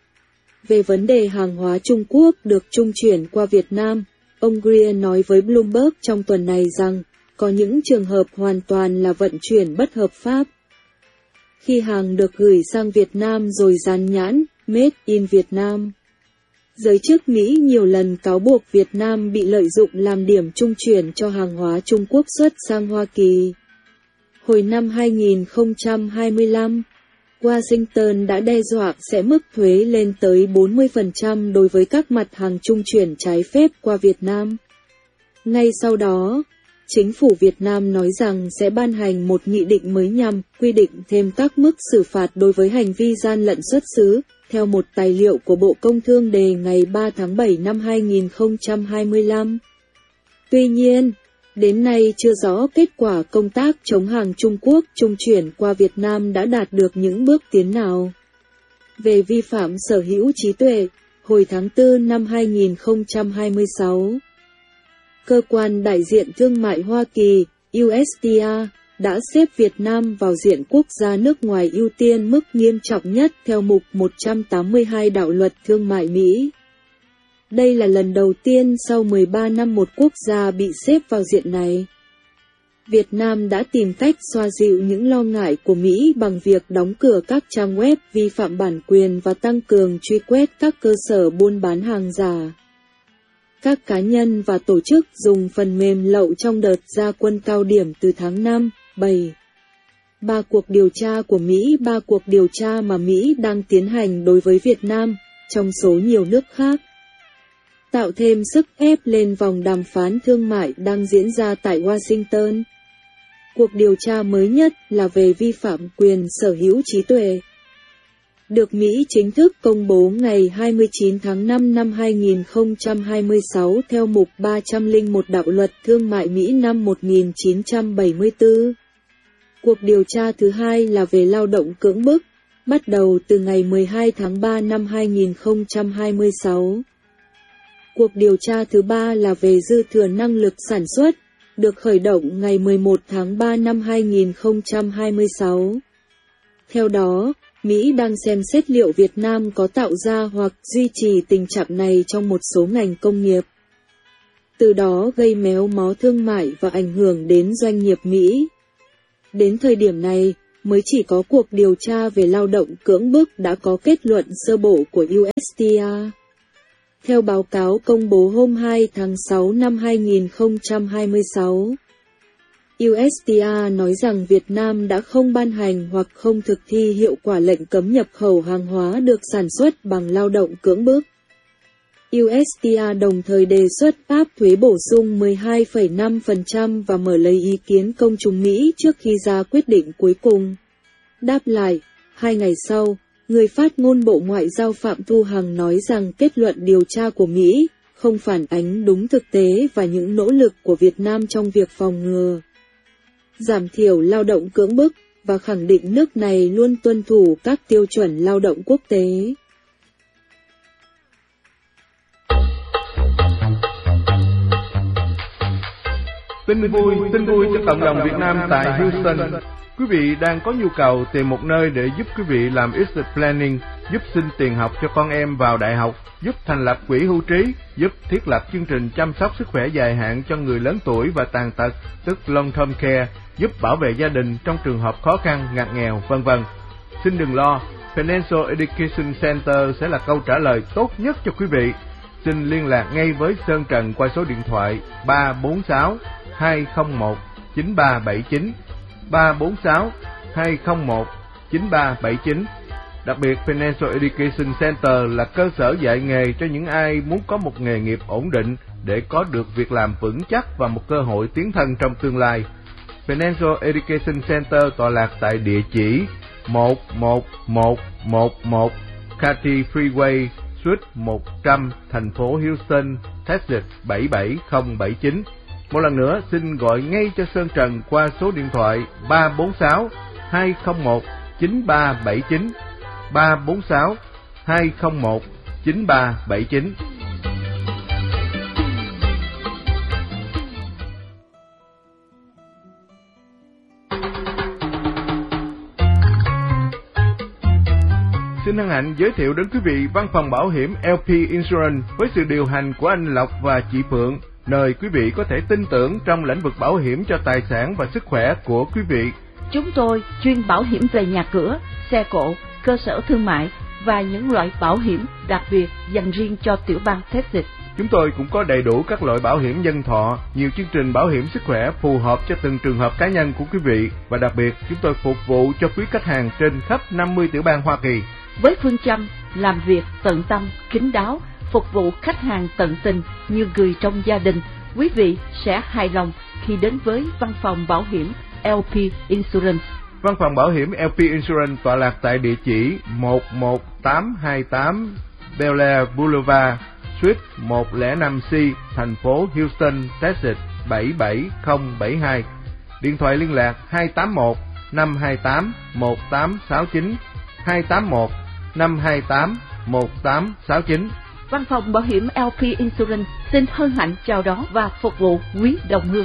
Về vấn đề hàng hóa Trung Quốc được trung chuyển qua Việt Nam, ông Greer nói với Bloomberg trong tuần này rằng, có những trường hợp hoàn toàn là vận chuyển bất hợp pháp. Khi hàng được gửi sang Việt Nam rồi dán nhãn Made in Vietnam. Giới chức Mỹ nhiều lần cáo buộc Việt Nam bị lợi dụng làm điểm trung chuyển cho hàng hóa Trung Quốc xuất sang Hoa Kỳ. Hồi năm hai nghìn không trăm hai mươi lăm, Washington đã đe dọa sẽ mức thuế lên tới bốn mươi phần trăm đối với các mặt hàng trung chuyển trái phép qua Việt Nam. Ngay sau đó, chính phủ Việt Nam nói rằng sẽ ban hành một nghị định mới nhằm quy định thêm các mức xử phạt đối với hành vi gian lận xuất xứ, theo một tài liệu của Bộ Công Thương đề ngày ba tháng bảy năm hai nghìn không trăm hai mươi lăm. Tuy nhiên, đến nay chưa rõ kết quả công tác chống hàng Trung Quốc trung chuyển qua Việt Nam đã đạt được những bước tiến nào. Về vi phạm sở hữu trí tuệ, hồi tháng tư năm hai nghìn không trăm hai mươi sáu, Cơ quan Đại diện Thương mại Hoa Kỳ, U S T R, đã xếp Việt Nam vào diện quốc gia nước ngoài ưu tiên mức nghiêm trọng nhất theo mục một trăm tám mươi hai đạo luật thương mại Mỹ. Đây là lần đầu tiên sau mười ba năm một quốc gia bị xếp vào diện này. Việt Nam đã tìm cách xoa dịu những lo ngại của Mỹ bằng việc đóng cửa các trang web vi phạm bản quyền và tăng cường truy quét các cơ sở buôn bán hàng giả. Các cá nhân và tổ chức dùng phần mềm lậu trong đợt ra quân cao điểm từ tháng năm, bảy. Ba cuộc điều tra của Mỹ Ba cuộc điều tra mà Mỹ đang tiến hành đối với Việt Nam, trong số nhiều nước khác, tạo thêm sức ép lên vòng đàm phán thương mại đang diễn ra tại Washington. Cuộc điều tra mới nhất là về vi phạm quyền sở hữu trí tuệ, được Mỹ chính thức công bố ngày hai mươi chín tháng năm năm hai nghìn không trăm hai mươi sáu theo mục ba trăm lẻ một đạo luật thương mại Mỹ năm một nghìn chín trăm bảy mươi tư. Cuộc điều tra thứ hai là về lao động cưỡng bức, bắt đầu từ ngày mười hai tháng ba năm hai nghìn không trăm hai mươi sáu. Cuộc điều tra thứ ba là về dư thừa năng lực sản xuất, được khởi động ngày mười một tháng ba năm hai nghìn không trăm hai mươi sáu. Theo đó, Mỹ đang xem xét liệu Việt Nam có tạo ra hoặc duy trì tình trạng này trong một số ngành công nghiệp, từ đó gây méo mó thương mại và ảnh hưởng đến doanh nghiệp Mỹ. Đến thời điểm này, mới chỉ có cuộc điều tra về lao động cưỡng bức đã có kết luận sơ bộ của u ét tê a. Theo báo cáo công bố hôm hai tháng sáu năm hai nghìn không trăm hai mươi sáu, u ét tê a nói rằng Việt Nam đã không ban hành hoặc không thực thi hiệu quả lệnh cấm nhập khẩu hàng hóa được sản xuất bằng lao động cưỡng bức. u ét tê a đồng thời đề xuất áp thuế bổ sung mười hai phẩy năm phần trăm và mở lấy ý kiến công chúng Mỹ trước khi ra quyết định cuối cùng. Đáp lại, hai ngày sau, người phát ngôn Bộ Ngoại giao Phạm Thu Hằng nói rằng kết luận điều tra của Mỹ không phản ánh đúng thực tế và những nỗ lực của Việt Nam trong việc phòng ngừa, giảm thiểu lao động cưỡng bức và khẳng định nước này luôn tuân thủ các tiêu chuẩn lao động quốc tế. Tin vui, tin vui cho cộng đồng Việt Nam tại Houston. Quý vị đang có nhu cầu tìm một nơi để giúp quý vị làm exit planning, giúp xin tiền học cho con em vào đại học, giúp thành lập quỹ hưu trí, giúp thiết lập chương trình chăm sóc sức khỏe dài hạn cho người lớn tuổi và tàn tật, tức long term care, giúp bảo vệ gia đình trong trường hợp khó khăn, ngặt nghèo, vân vân. Xin đừng lo, Financial Education Center sẽ là câu trả lời tốt nhất cho quý vị. Xin liên lạc ngay với Sơn Trần qua số điện thoại ba bốn sáu hai không một chín ba bảy chín, ba bốn sáu hai không một chín ba bảy chín. Đặc biệt, Financial Education Center là cơ sở dạy nghề cho những ai muốn có một nghề nghiệp ổn định để có được việc làm vững chắc và một cơ hội tiến thân trong tương lai. Financial Education Center tọa lạc tại địa chỉ một một một một một Cathy Freeway, Suite một trăm, thành phố Houston, Texas bảy bảy không bảy chín. Một lần nữa, xin gọi ngay cho Sơn Trần qua số điện thoại ba bốn sáu hai không một chín ba bảy chín, ba bốn sáu hai không một chín ba bảy chín. Xin hân hạnh giới thiệu đến quý vị văn phòng bảo hiểm lờ pê Insurance với sự điều hành của anh Lộc và chị Phượng, nơi quý vị có thể tin tưởng trong lĩnh vực bảo hiểm cho tài sản và sức khỏe của quý vị. Chúng tôi chuyên bảo hiểm về nhà cửa, xe cộ, cơ sở thương mại và những loại bảo hiểm đặc biệt dành riêng cho tiểu bang Texas. Chúng tôi cũng có đầy đủ các loại bảo hiểm nhân thọ, nhiều chương trình bảo hiểm sức khỏe phù hợp cho từng trường hợp cá nhân của quý vị, và đặc biệt chúng tôi phục vụ cho quý khách hàng trên khắp năm mươi tiểu bang Hoa Kỳ. Với phương châm làm việc tận tâm, kín đáo, phục vụ khách hàng tận tình như người trong gia đình, quý vị sẽ hài lòng khi đến với văn phòng bảo hiểm lờ pê Insurance. Văn phòng bảo hiểm lờ pê Insurance tọa lạc tại địa chỉ một một tám hai tám Bel Air Boulevard, Suite một không năm C, thành phố Houston, Texas bảy bảy không bảy hai. Điện thoại liên lạc hai tám một năm hai tám một tám sáu chín, hai tám một năm hai tám một tám sáu chín. Văn phòng bảo hiểm lờ pê Insurance xin hân hạnh chào đón và phục vụ quý đồng hương.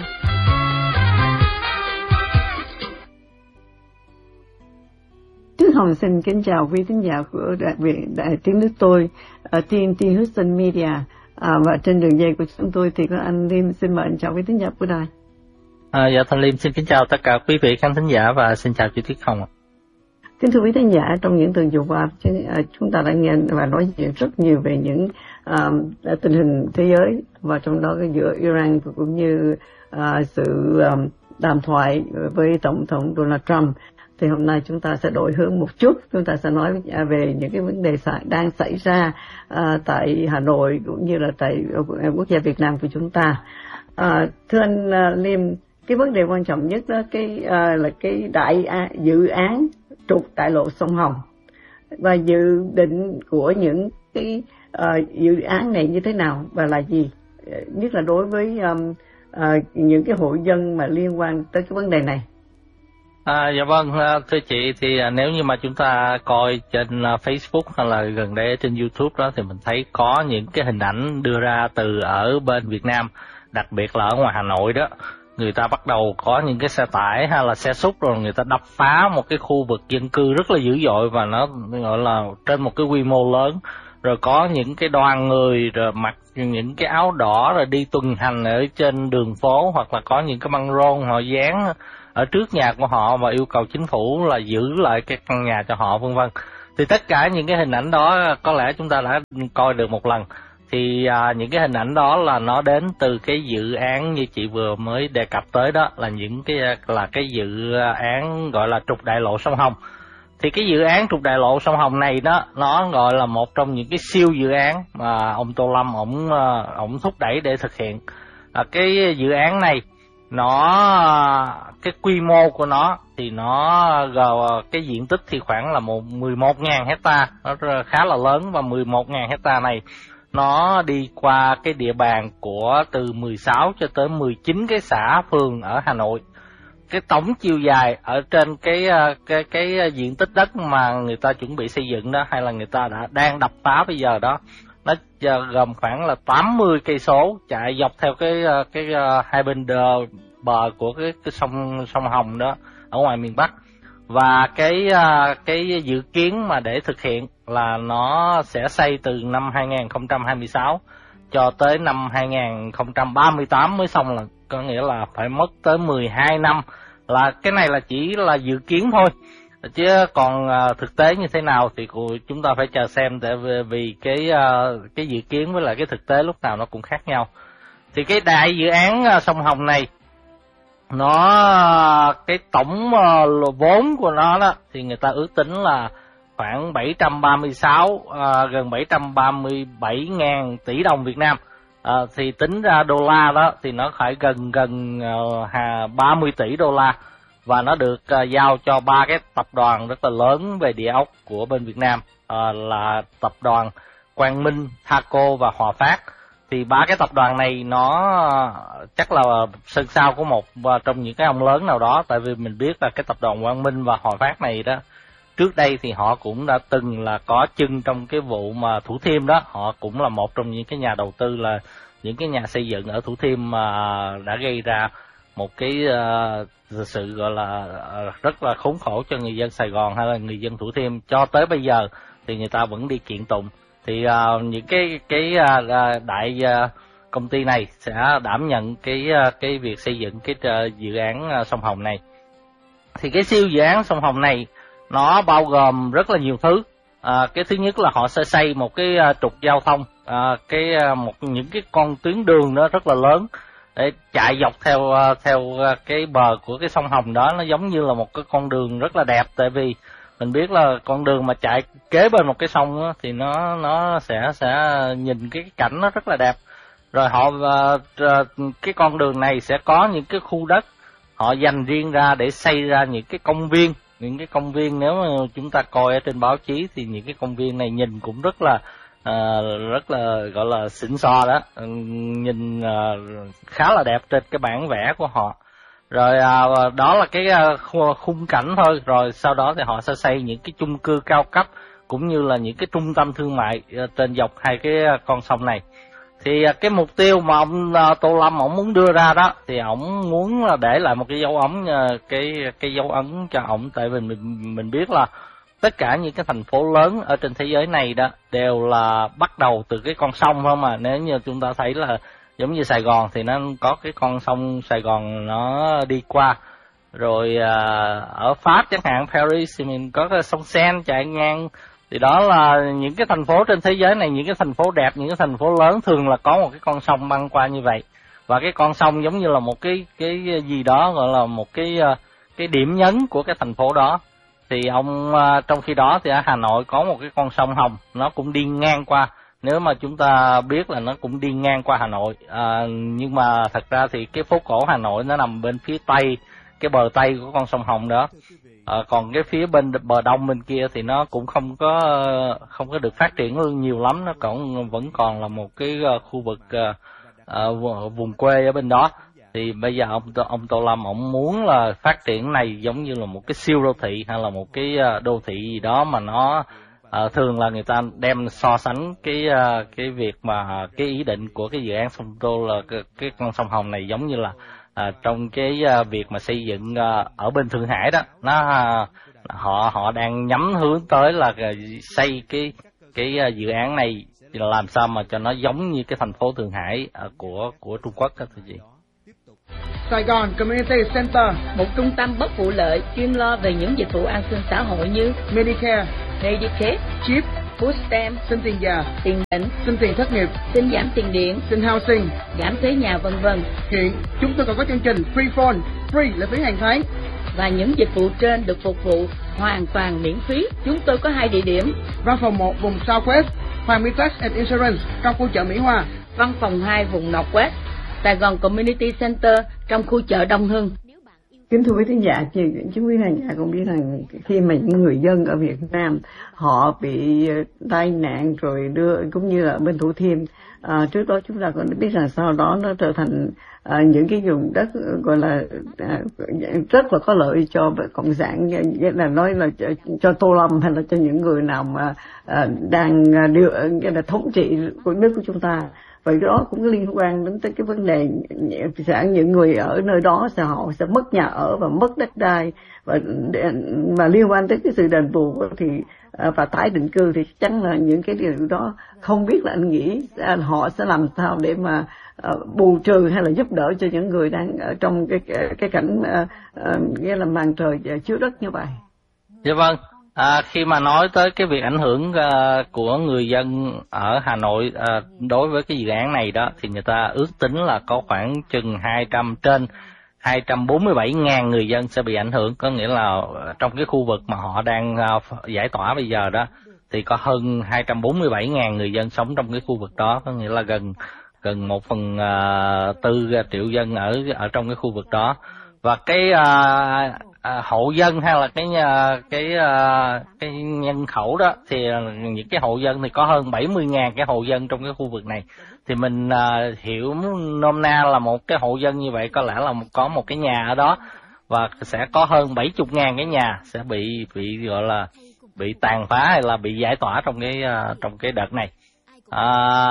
Trương Hồng xin kính chào quý thính giả của Đại viện Đại tiếng nước tôi, ở tê en tê Houston Media, à, và trên đường dây của chúng tôi thì có anh Liêm. Xin mời anh chào quý thính giả của đài. À, dạ, thanh Liêm xin kính chào tất cả quý vị khán thính giả và xin chào chị Tuyết Hồng. Kính thưa quý thính giả, trong những tuần vừa qua chúng ta đã nghe và nói chuyện rất nhiều về những uh, tình hình thế giới, và trong đó giữa Iran cũng như uh, sự um, đàm thoại với Tổng thống Donald Trump. Thì hôm nay chúng ta sẽ đổi hướng một chút, chúng ta sẽ nói về những cái vấn đề đang xảy ra uh, tại Hà Nội cũng như là tại quốc gia Việt Nam của chúng ta. Uh, thưa anh uh, Liêm, cái vấn đề quan trọng nhất đó cái uh, là cái đại uh, dự án trục đại lộ sông Hồng, và dự định của những cái uh, dự án này như thế nào và là gì, nhất là đối với um, uh, những cái hộ dân mà liên quan tới cái vấn đề này. À, dạ vâng, thưa chị, thì nếu như mà chúng ta coi trên Facebook hay là gần đây trên YouTube đó thì mình thấy có những cái hình ảnh đưa ra từ ở bên Việt Nam, đặc biệt là ở ngoài Hà Nội đó. Người ta bắt đầu có những cái xe tải hay là xe xúc rồi người ta đập phá một cái khu vực dân cư rất là dữ dội, và nó gọi là trên một cái quy mô lớn. Rồi có những cái đoàn người rồi mặc những cái áo đỏ rồi đi tuần hành ở trên đường phố, hoặc là có những cái băng rôn họ dán ở trước nhà của họ và yêu cầu chính phủ là giữ lại cái căn nhà cho họ, vân vân. Thì tất cả những cái hình ảnh đó có lẽ chúng ta đã coi được một lần. Thì à, những cái hình ảnh đó là nó đến từ cái dự án như chị vừa mới đề cập tới đó, là những cái là cái dự án gọi là trục đại lộ sông Hồng. Thì cái dự án trục đại lộ sông Hồng này đó, nó gọi là một trong những cái siêu dự án mà ông Tô Lâm ổng ổng thúc đẩy để thực hiện. À, cái dự án này nó cái quy mô của nó thì nó cái diện tích thì khoảng là một mười một nghìn hecta, nó khá là lớn, và mười một nghìn hecta này nó đi qua cái địa bàn của từ mười sáu cho tới mười chín cái xã phường ở Hà Nội. Cái tổng chiều dài ở trên cái cái cái diện tích đất mà người ta chuẩn bị xây dựng đó, hay là người ta đã đang đập phá bây giờ đó, nó gồm khoảng là tám mươi cây số chạy dọc theo cái cái hai bên đờ, bờ của cái, cái sông sông Hồng đó ở ngoài miền Bắc. Và cái cái dự kiến mà để thực hiện là nó sẽ xây từ năm hai nghìn không trăm hai mươi sáu cho tới năm hai nghìn không trăm ba mươi tám mới xong, là có nghĩa là phải mất tới mười hai năm. Là cái này là chỉ là dự kiến thôi, chứ còn thực tế như thế nào thì chúng ta phải chờ xem, tại vì cái cái dự kiến với lại cái thực tế lúc nào nó cũng khác nhau. Thì cái đại dự án sông Hồng này, nó cái tổng vốn của nó đó thì người ta ước tính là khoảng bảy trăm ba mươi sáu à, gần bảy trăm ba mươi bảy nghìn tỷ đồng Việt Nam. À, thì tính ra đô la đó thì nó phải gần gần uh, ba mươi tỷ đô la, và nó được uh, giao cho ba cái tập đoàn rất là lớn về địa ốc của bên Việt Nam, uh, là tập đoàn Quang Minh, Thaco và Hòa Phát. Thì ba cái tập đoàn này nó uh, chắc là sơn sao của một uh, trong những cái ông lớn nào đó, tại vì mình biết là cái tập đoàn Quang Minh và Hòa Phát này đó, trước đây thì họ cũng đã từng là có chân trong cái vụ mà Thủ Thiêm đó, họ cũng là một trong những cái nhà đầu tư, là những cái nhà xây dựng ở Thủ Thiêm mà đã gây ra một cái uh, sự gọi là uh, rất là khốn khổ cho người dân Sài Gòn hay là người dân Thủ Thiêm. Cho tới bây giờ thì người ta vẫn đi kiện tụng. Thì uh, những cái cái uh, đại uh, công ty này sẽ đảm nhận cái uh, cái việc xây dựng cái uh, dự án uh, sông Hồng này. Thì cái siêu dự án sông Hồng này nó bao gồm rất là nhiều thứ. À, cái thứ nhất là họ sẽ xây một cái uh, trục giao thông, à, cái uh, một những cái con tuyến đường nó rất là lớn để chạy dọc theo uh, theo uh, cái bờ của cái sông Hồng đó. Nó giống như là một cái con đường rất là đẹp, tại vì mình biết là con đường mà chạy kế bên một cái sông đó, thì nó nó sẽ sẽ nhìn cái cảnh nó rất là đẹp. Rồi họ uh, cái con đường này sẽ có những cái khu đất họ dành riêng ra để xây ra những cái công viên. Những cái công viên nếu mà chúng ta coi ở trên báo chí thì những cái công viên này nhìn cũng rất là uh, rất là gọi là xịn xò đó, nhìn uh, khá là đẹp trên cái bản vẽ của họ. Rồi uh, đó là cái uh, khung cảnh thôi. Rồi sau đó thì họ sẽ xây những cái chung cư cao cấp cũng như là những cái trung tâm thương mại uh, trên dọc hai cái uh, con sông này. Thì uh, cái mục tiêu mà ông uh, Tô Lâm ổng muốn đưa ra đó thì ổng muốn là để lại một cái dấu ấn, uh, cái cái dấu ấn cho ổng, tại vì mình mình biết là tất cả những cái thành phố lớn ở trên thế giới này đó đều là bắt đầu từ cái con sông thôi mà. Nếu như chúng ta thấy là giống như Sài Gòn thì nó có cái con sông Sài Gòn nó đi qua. Rồi uh, ở Pháp chẳng hạn, Paris thì mình có cái sông Seine chạy ngang. Thì đó là những cái thành phố trên thế giới này, những cái thành phố đẹp, những cái thành phố lớn thường là có một cái con sông băng qua như vậy. Và cái con sông giống như là một cái cái gì đó, gọi là một cái cái điểm nhấn của cái thành phố đó. Thì ông trong khi đó thì ở Hà Nội có một cái con sông Hồng, nó cũng đi ngang qua. Nếu mà chúng ta biết là nó cũng đi ngang qua Hà Nội, à, nhưng mà thật ra thì cái phố cổ Hà Nội nó nằm bên phía tây, cái bờ tây của con sông Hồng đó. À, còn cái phía bên bờ đông bên kia thì nó cũng không có không có được phát triển nhiều lắm, nó còn vẫn còn là một cái khu vực uh, vùng quê ở bên đó. Thì bây giờ ông ông Tô Lâm ông muốn là phát triển này giống như là một cái siêu đô thị hay là một cái đô thị gì đó mà nó uh, thường là người ta đem so sánh cái uh, cái việc mà cái ý định của cái dự án sông Tô là cái, cái con sông Hồng này giống như là À, trong cái uh, việc mà xây dựng uh, ở bên Thượng Hải đó, nó uh, họ họ đang nhắm hướng tới là uh, xây cái cái uh, dự án này làm sao mà cho nó giống như cái thành phố Thượng Hải uh, của của Trung Quốc đó thưa chị. Sài Gòn Community Center, một trung tâm bất vụ lợi chuyên lo về những dịch vụ an sinh xã hội như Medicare, Medicaid, Chip, Food Stamp, xin tiền già, tiền bệnh, xin tiền thất nghiệp, xin giảm tiền điện, xin housing, giảm thuế nhà vân vân. Hiện chúng tôi còn có chương trình Free Phone, free là phí hàng tháng. Và những dịch vụ trên được phục vụ hoàn toàn miễn phí. Chúng tôi có hai địa điểm. Văn phòng một vùng Southwest, Hoàng Mỹ Tax and Insurance, trong khu chợ Mỹ Hòa. Văn phòng hai vùng Northwest, Sài Gòn Community Center, trong khu chợ Đông Hưng. Kính thưa quý khán giả, chúng quý khán giả cũng biết rằng khi mà những người dân ở Việt Nam họ bị tai nạn rồi đưa, cũng như là bên Thủ Thiêm, à, trước đó chúng ta còn biết rằng sau đó nó trở thành à, những cái vùng đất gọi là à, rất là có lợi cho cộng sản, nghĩa là nói là cho, cho Tô Lâm hay là cho những người nào mà à, đang đưa, nghĩa là thống trị của nước của chúng ta. Vậy đó cũng liên quan đến tới cái vấn đề sẽ những người ở nơi đó sẽ họ sẽ mất nhà ở và mất đất đai, và mà liên quan tới cái sự đền bù thì và tái định cư thì chắc chắn là những cái điều đó không biết là anh nghĩ họ sẽ làm sao để mà bù trừ hay là giúp đỡ cho những người đang ở trong cái cái cảnh nghĩa là màn trời chiếu đất như vậy. Dạ vâng. À, khi mà nói tới cái việc ảnh hưởng uh, của người dân ở Hà Nội uh, đối với cái dự án này đó, thì người ta ước tính là có khoảng chừng hai trăm trên hai trăm bốn mươi bảy nghìn người dân sẽ bị ảnh hưởng. Có nghĩa là trong cái khu vực mà họ đang uh, giải tỏa bây giờ đó thì có hơn hai trăm bốn mươi bảy nghìn người dân sống trong cái khu vực đó, có nghĩa là gần gần một phần uh, tư triệu dân ở ở trong cái khu vực đó. Và cái uh, À, hộ dân hay là cái cái cái nhân khẩu đó thì những cái hộ dân thì có hơn bảy mươi nghìn cái hộ dân trong cái khu vực này. Thì mình à, hiểu nôm na là một cái hộ dân như vậy có lẽ là có một cái nhà ở đó, và sẽ có hơn bảy mươi nghìn cái nhà sẽ bị bị gọi là bị tàn phá hay là bị giải tỏa trong cái trong cái đợt này. À,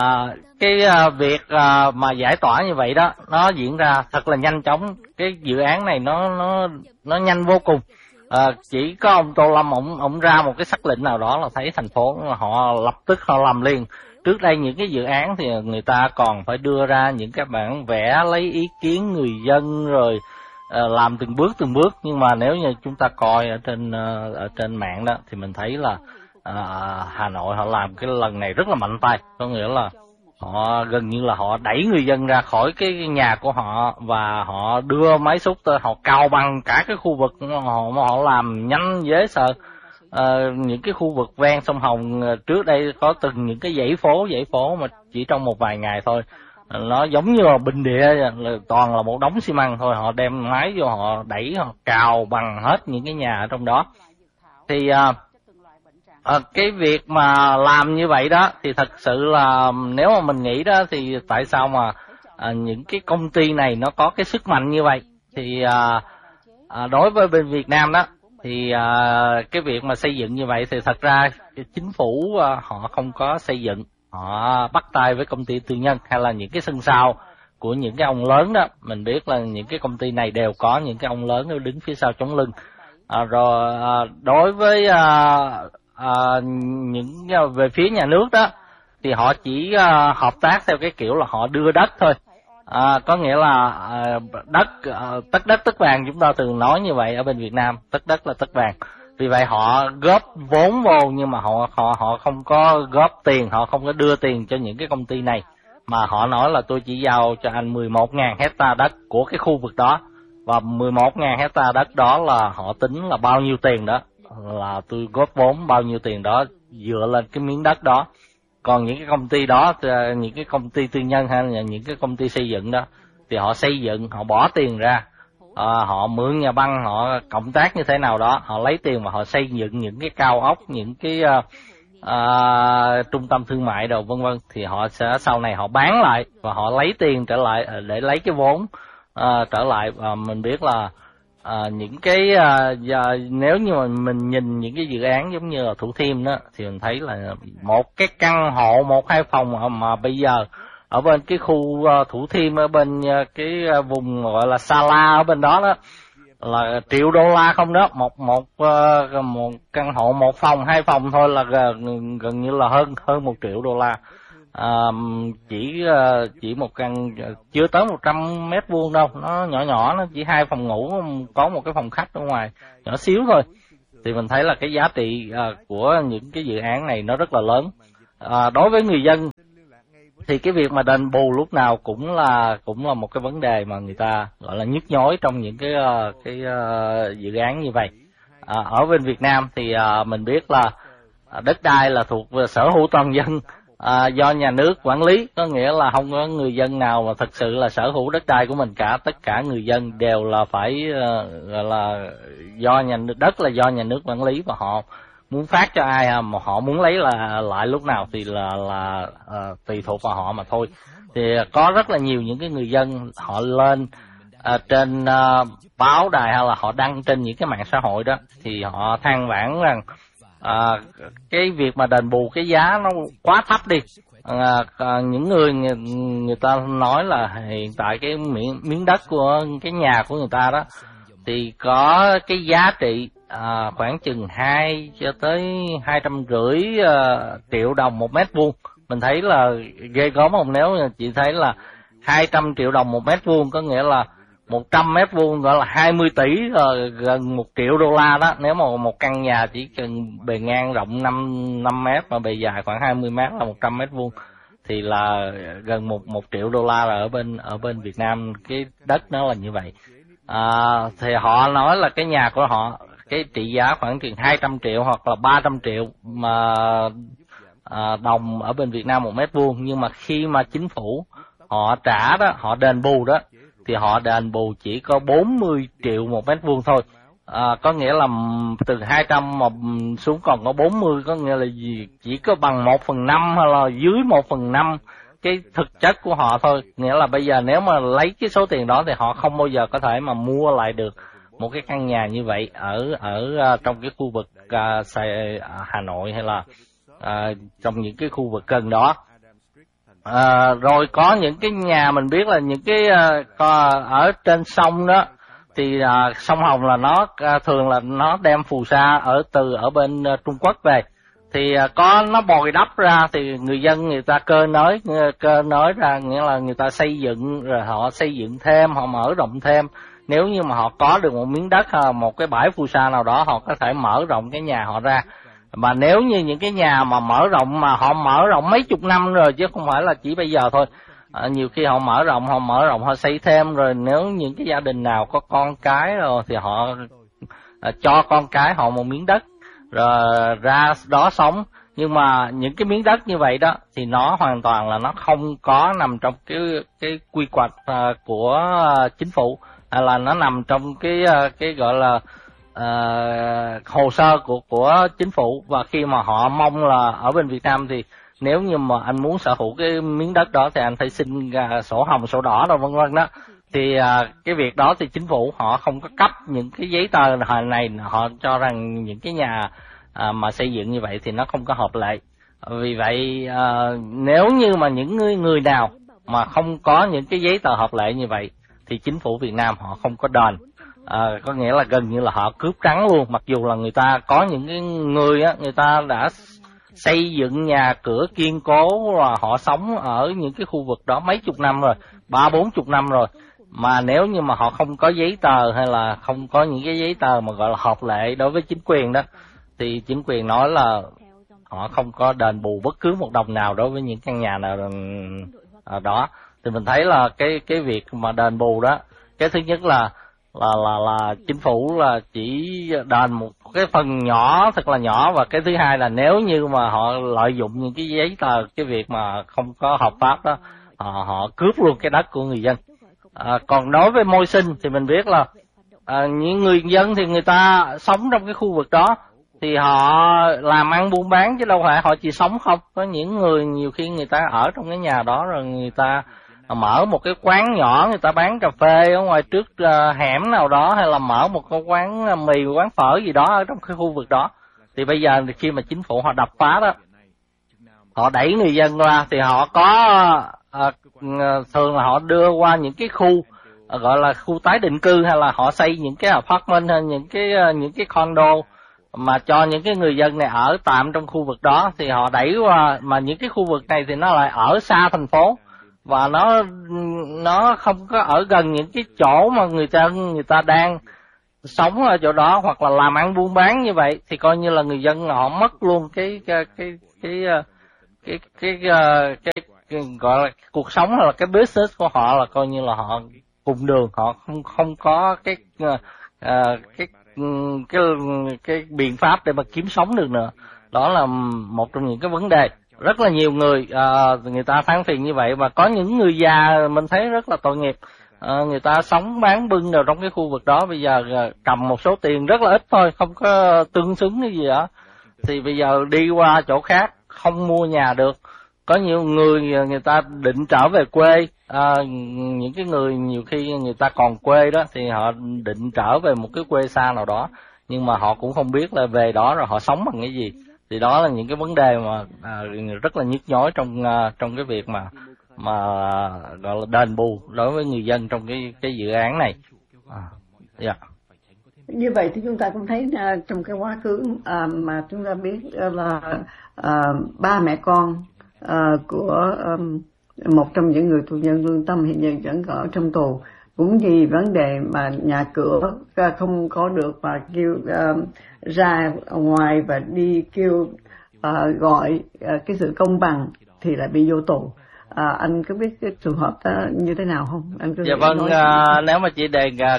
cái việc à, mà giải tỏa như vậy đó nó diễn ra thật là nhanh chóng. Cái dự án này nó nó nó nhanh vô cùng. À, chỉ có ông Tô Lâm ông ông ra một cái sắc lệnh nào đó là thấy thành phố họ lập tức họ làm liền. Trước đây những cái dự án thì người ta còn phải đưa ra những cái bản vẽ lấy ý kiến người dân rồi à, làm từng bước từng bước. Nhưng mà nếu như chúng ta coi ở trên ở trên mạng đó thì mình thấy là À, Hà Nội họ làm cái lần này rất là mạnh tay, có nghĩa là họ gần như là họ đẩy người dân ra khỏi cái nhà của họ và họ đưa máy xúc tới, họ cào bằng cả cái khu vực, họ họ làm nhanh dễ sợ. À, những cái khu vực ven sông Hồng trước đây có từng những cái dãy phố dãy phố mà chỉ trong một vài ngày thôi nó giống như là bình địa, là toàn là một đống xi măng thôi, họ đem máy vô họ đẩy, họ cào bằng hết những cái nhà ở trong đó. Thì à, À, cái việc mà làm như vậy đó thì thật sự là nếu mà mình nghĩ đó thì tại sao mà à, những cái công ty này nó có cái sức mạnh như vậy. Thì à, à, đối với bên Việt Nam đó thì à, cái việc mà xây dựng như vậy thì thật ra chính phủ à, họ không có xây dựng, họ bắt tay với công ty tư nhân hay là những cái sân sau của những cái ông lớn đó. Mình biết là những cái công ty này đều có những cái ông lớn đứng phía sau chống lưng. À, rồi à, đối với à, À, những về phía nhà nước đó thì họ chỉ uh, hợp tác theo cái kiểu là họ đưa đất thôi. À, có nghĩa là uh, đất uh, tất đất tất vàng, chúng ta thường nói như vậy ở bên Việt Nam, tất đất là tất vàng. Vì vậy họ góp vốn vô nhưng mà họ họ họ không có góp tiền, họ không có đưa tiền cho những cái công ty này, mà họ nói là tôi chỉ giao cho anh mười một nghìn hecta đất của cái khu vực đó, và mười một nghìn hecta đất đó là họ tính là bao nhiêu tiền đó, là tôi góp vốn bao nhiêu tiền đó dựa lên cái miếng đất đó. Còn những cái công ty đó, những cái công ty tư nhân hay là những cái công ty xây dựng đó thì họ xây dựng, họ bỏ tiền ra, à, họ mượn nhà băng, họ cộng tác như thế nào đó, họ lấy tiền và họ xây dựng những cái cao ốc, những cái uh, uh, trung tâm thương mại đồ vân vân, thì họ sẽ sau này họ bán lại và họ lấy tiền trở lại để lấy cái vốn uh, trở lại. Và mình biết là À, những cái à, giờ, nếu như mà mình nhìn những cái dự án giống như là Thủ Thiêm đó thì mình thấy là một cái căn hộ một hai phòng mà, mà bây giờ ở bên cái khu uh, Thủ Thiêm, ở bên uh, cái uh, vùng gọi là Sa La ở bên đó đó là triệu đô la không đó, một một uh, một căn hộ một phòng hai phòng thôi là gần, gần như là hơn hơn một triệu đô la. à, chỉ chỉ một căn chưa tới một trăm mét vuông đâu, nó nhỏ nhỏ, nó chỉ hai phòng ngủ, có một cái phòng khách ở ngoài nhỏ xíu thôi. Thì mình thấy là cái giá trị à, của những cái dự án này nó rất là lớn. À, đối với người dân thì cái việc mà đền bù lúc nào cũng là cũng là một cái vấn đề mà người ta gọi là nhức nhối trong những cái cái uh, dự án như vậy. À, ở bên Việt Nam thì uh, mình biết là đất đai là thuộc về sở hữu toàn dân, à, do nhà nước quản lý, có nghĩa là không có người dân nào mà thực sự là sở hữu đất đai của mình cả. Tất cả người dân đều là phải uh, gọi là do nhà nước, đất là do nhà nước quản lý, và họ muốn phát cho ai mà họ muốn lấy là lại lúc nào thì là là uh, tùy thuộc vào họ mà thôi. Thì có rất là nhiều những cái người dân họ lên uh, trên uh, báo đài hay là họ đăng trên những cái mạng xã hội đó, thì họ than vãn rằng uh, cái việc mà đền bù cái giá nó quá thấp đi. Uh, uh, những người, người người ta nói là hiện tại cái miếng, miếng đất của cái nhà của người ta đó thì có cái giá trị à, khoảng chừng hai cho tới hai trăm rưỡi uh, triệu đồng một mét vuông. Mình thấy là ghê gớm không? Nếu chị thấy là hai trăm triệu đồng một mét vuông, có nghĩa là một trăm mét vuông gọi là hai mươi tỷ, uh, gần một triệu đô la đó. Nếu mà một căn nhà chỉ cần bề ngang rộng năm mét mà bề dài khoảng hai mươi mét là một trăm mét vuông, thì là gần một một triệu đô la. Là ở bên ở bên Việt Nam cái đất nó là như vậy. À, thì họ nói là cái nhà của họ cái trị giá khoảng chừng hai trăm triệu hoặc là ba trăm triệu mà à, đồng ở bên Việt Nam một mét vuông, nhưng mà khi mà chính phủ họ trả đó, họ đền bù đó, thì họ đền bù chỉ có bốn mươi triệu một mét vuông thôi. À, có nghĩa là từ hai trăm mà xuống còn có bốn mươi, có nghĩa là gì? Chỉ có bằng một phần năm hay là dưới một phần năm cái thực chất của họ thôi. Nghĩa là bây giờ nếu mà lấy cái số tiền đó thì họ không bao giờ có thể mà mua lại được một cái căn nhà như vậy ở ở uh, trong cái khu vực uh, Sài, uh, Hà Nội hay là uh, trong những cái khu vực gần đó. Uh, rồi có những cái nhà mình biết là những cái uh, ở trên sông đó, thì uh, sông Hồng là nó uh, thường là nó đem phù sa ở từ ở bên uh, Trung Quốc về, thì uh, có nó bồi đắp ra thì người dân người ta cơ nới cơ nới ra, nghĩa là người ta xây dựng rồi họ xây dựng thêm, họ mở rộng thêm. Nếu như mà họ có được một miếng đất, một cái bãi phù sa nào đó, họ có thể mở rộng cái nhà họ ra. Mà nếu như những cái nhà mà mở rộng mà họ mở rộng mấy chục năm rồi, chứ không phải là chỉ bây giờ thôi. À, nhiều khi họ mở rộng, họ mở rộng, họ xây thêm, rồi nếu những cái gia đình nào có con cái rồi thì họ à, cho con cái họ một miếng đất rồi ra đó sống. Nhưng mà những cái miếng đất như vậy đó thì nó hoàn toàn là nó không có nằm trong cái cái quy hoạch uh, của uh, chính phủ, hay là nó nằm trong cái uh, cái gọi là uh, hồ sơ của của chính phủ. Và khi mà họ mong là ở bên Việt Nam thì nếu như mà anh muốn sở hữu cái miếng đất đó thì anh phải xin uh, sổ hồng, sổ đỏ rồi vân vân đó. Thì uh, cái việc đó thì chính phủ họ không có cấp những cái giấy tờ này, họ cho rằng những cái nhà À, mà xây dựng như vậy thì nó không có hợp lệ. Vì vậy à, nếu như mà những người, người nào mà không có những cái giấy tờ hợp lệ như vậy thì chính phủ Việt Nam họ không có đền. À, có nghĩa là gần như là họ cướp trắng luôn. Mặc dù là người ta có những cái người á, người ta đã xây dựng nhà cửa kiên cố và họ sống ở những cái khu vực đó mấy chục năm rồi, ba bốn chục năm rồi, mà nếu như mà họ không có giấy tờ hay là không có những cái giấy tờ mà gọi là hợp lệ đối với chính quyền đó, thì chính quyền nói là họ không có đền bù bất cứ một đồng nào đối với những căn nhà nào đó. Thì mình thấy là cái cái việc mà đền bù đó, cái thứ nhất là là là là chính phủ là chỉ đền một cái phần nhỏ, thật là nhỏ, và cái thứ hai là nếu như mà họ lợi dụng những cái giấy tờ, cái việc mà không có hợp pháp đó, họ, họ cướp luôn cái đất của người dân. À, còn đối với môi sinh thì mình biết là à, những người dân thì người ta sống trong cái khu vực đó thì họ làm ăn buôn bán chứ đâu phải họ chỉ sống không. Có những người nhiều khi người ta ở trong cái nhà đó rồi người ta mở một cái quán nhỏ, người ta bán cà phê ở ngoài trước uh, hẻm nào đó, hay là mở một cái quán mì, quán phở gì đó ở trong cái khu vực đó. Thì bây giờ khi mà chính phủ họ đập phá đó, họ đẩy người dân ra thì họ có uh, thường là họ đưa qua những cái khu uh, gọi là khu tái định cư, hay là họ xây những cái apartment hay những cái uh, những cái condo mà cho những cái người dân này ở tạm trong khu vực đó, thì họ đẩy qua, mà những cái khu vực này thì nó lại ở xa thành phố và nó nó không có ở gần những cái chỗ mà người ta người ta đang sống ở chỗ đó hoặc là làm ăn buôn bán như vậy, thì coi như là người dân họ mất luôn cái cái cái cái cái cái cái, cái, cái gọi là cuộc sống hay là cái business của họ, là coi như là họ cùng đường, họ không không có cái uh, cái cái cái biện pháp để mà kiếm sống được nữa. Đó là một trong những cái vấn đề rất là nhiều người uh, người ta than phiền như vậy. Và có những người già mình thấy rất là tội nghiệp, uh, người ta sống bán bưng đều trong cái khu vực đó, bây giờ uh, cầm một số tiền rất là ít thôi, không có tương xứng cái gì đó, thì bây giờ đi qua chỗ khác không mua nhà được. Có nhiều người người ta định trở về quê, à, những cái người nhiều khi người ta còn quê đó thì họ định trở về một cái quê xa nào đó, nhưng mà họ cũng không biết là về đó rồi họ sống bằng cái gì. Thì đó là những cái vấn đề mà à, rất là nhức nhối trong à, trong cái việc mà mà gọi là đền bù đối với người dân trong cái cái dự án này. À, yeah. Như vậy thì chúng ta cũng thấy uh, trong cái quá khứ uh, mà chúng ta biết uh, là uh, ba mẹ con uh, của um, một trong những người tù nhân lương tâm hiện giờ vẫn ở trong tù, cũng vì vấn đề mà nhà cửa uh, không có được và kêu uh, ra ngoài và đi kêu uh, gọi uh, cái sự công bằng thì lại bị vô tù. À, anh có biết cái trường hợp đó như thế nào không? Anh có dạ vâng, à, nếu mà chỉ đề à,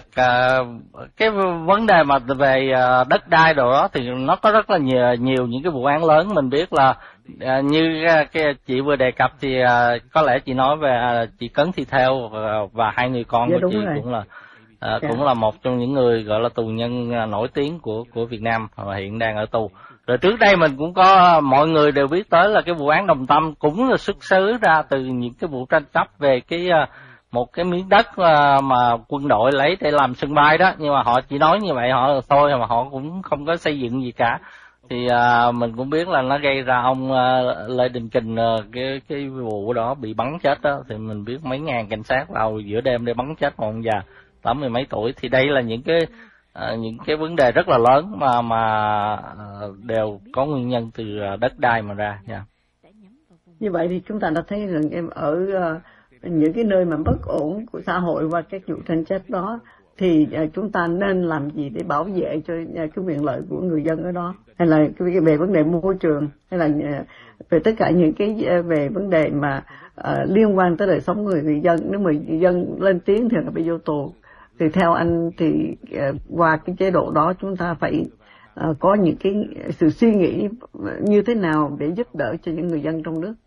cái vấn đề mà về à, đất đai đồ đó thì nó có rất là nhiều, nhiều những cái vụ án lớn. Mình biết là à, như cái chị vừa đề cập thì à, có lẽ chị nói về à, chị Cấn Thị Theo và, và hai người con dạ, của chị rồi. cũng là à, dạ. cũng là một trong những người gọi là tù nhân nổi tiếng của của Việt Nam và hiện đang ở tù. Rồi trước đây mình cũng có, mọi người đều biết tới là cái vụ án Đồng Tâm cũng là xuất xứ ra từ những cái vụ tranh chấp về cái một cái miếng đất mà quân đội lấy để làm sân bay đó, nhưng mà họ chỉ nói như vậy họ thôi, mà họ cũng không có xây dựng gì cả. Thì à, mình cũng biết là nó gây ra ông à, Lê Đình Kình à, cái cái vụ đó bị bắn chết đó, thì mình biết mấy ngàn cảnh sát vào giữa đêm để bắn chết một ông già tám mươi mấy tuổi. Thì đây là những cái À, những cái vấn đề rất là lớn mà mà à, đều có nguyên nhân từ đất đai mà ra. Yeah. Như vậy thì chúng ta đã thấy rằng em ở uh, những cái nơi mà bất ổn của xã hội và các vụ tranh chấp đó thì uh, chúng ta nên làm gì để bảo vệ cho uh, cái quyền lợi của người dân ở đó, hay là cái, về vấn đề môi trường, hay là uh, về tất cả những cái uh, về vấn đề mà uh, liên quan tới đời sống người người dân. Nếu mà người dân lên tiếng thì là bị vô tù. Thì theo anh thì uh, qua cái chế độ đó chúng ta phải uh, có những cái sự suy nghĩ như thế nào để giúp đỡ cho những người dân trong nước.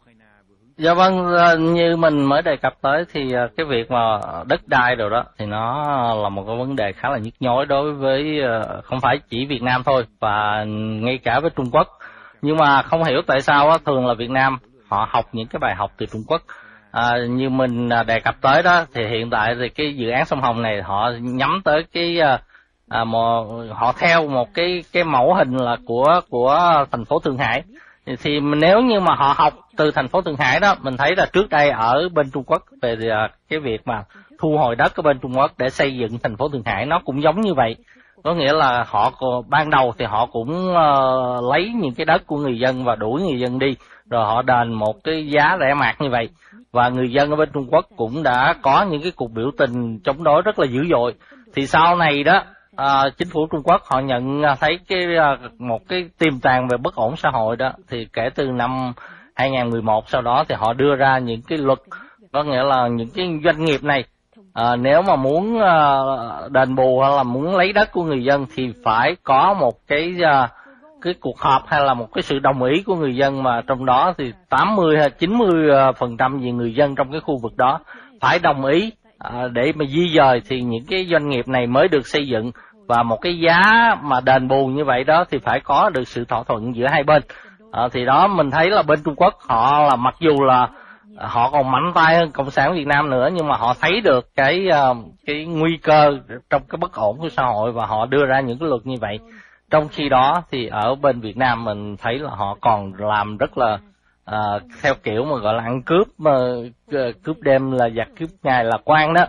Dạ vâng, như mình mới đề cập tới thì cái việc mà đất đai rồi đó thì nó là một cái vấn đề khá là nhức nhối đối với không phải chỉ Việt Nam thôi, và ngay cả với Trung Quốc. Nhưng mà không hiểu tại sao á, thường là Việt Nam họ học những cái bài học từ Trung Quốc. À, như mình đề cập tới đó thì hiện tại thì cái dự án sông Hồng này họ nhắm tới cái à, một, họ theo một cái cái mẫu hình là của của thành phố Thượng Hải. Thì nếu như mà họ học từ thành phố Thượng Hải đó, mình thấy là trước đây ở bên Trung Quốc về cái việc mà thu hồi đất ở bên Trung Quốc để xây dựng thành phố Thượng Hải nó cũng giống như vậy. Có nghĩa là họ ban đầu thì họ cũng uh, lấy những cái đất của người dân và đuổi người dân đi, rồi họ đền một cái giá rẻ mạt như vậy. Và người dân ở bên Trung Quốc cũng đã có những cái cuộc biểu tình chống đối rất là dữ dội. Thì sau này đó, À, chính phủ Trung Quốc họ nhận thấy cái một cái tiềm tàng về bất ổn xã hội đó, thì kể từ năm hai không một một sau đó thì họ đưa ra những cái luật, có nghĩa là những cái doanh nghiệp này à, nếu mà muốn à, đền bù hay là muốn lấy đất của người dân thì phải có một cái à, cái cuộc họp hay là một cái sự đồng ý của người dân, mà trong đó thì tám mươi hay chín mươi phần trăm về người dân trong cái khu vực đó phải đồng ý À, để mà di dời thì những cái doanh nghiệp này mới được xây dựng, và một cái giá mà đền bù như vậy đó thì phải có được sự thỏa thuận giữa hai bên. À, thì đó mình thấy là bên Trung Quốc họ là mặc dù là họ còn mạnh tay hơn Cộng sản Việt Nam nữa, nhưng mà họ thấy được cái cái nguy cơ trong cái bất ổn của xã hội và họ đưa ra những cái luật như vậy. Trong khi đó thì ở bên Việt Nam mình thấy là họ còn làm rất là À, theo kiểu mà gọi là ăn cướp, mà cướp đêm là giặc, cướp ngày là quan đó.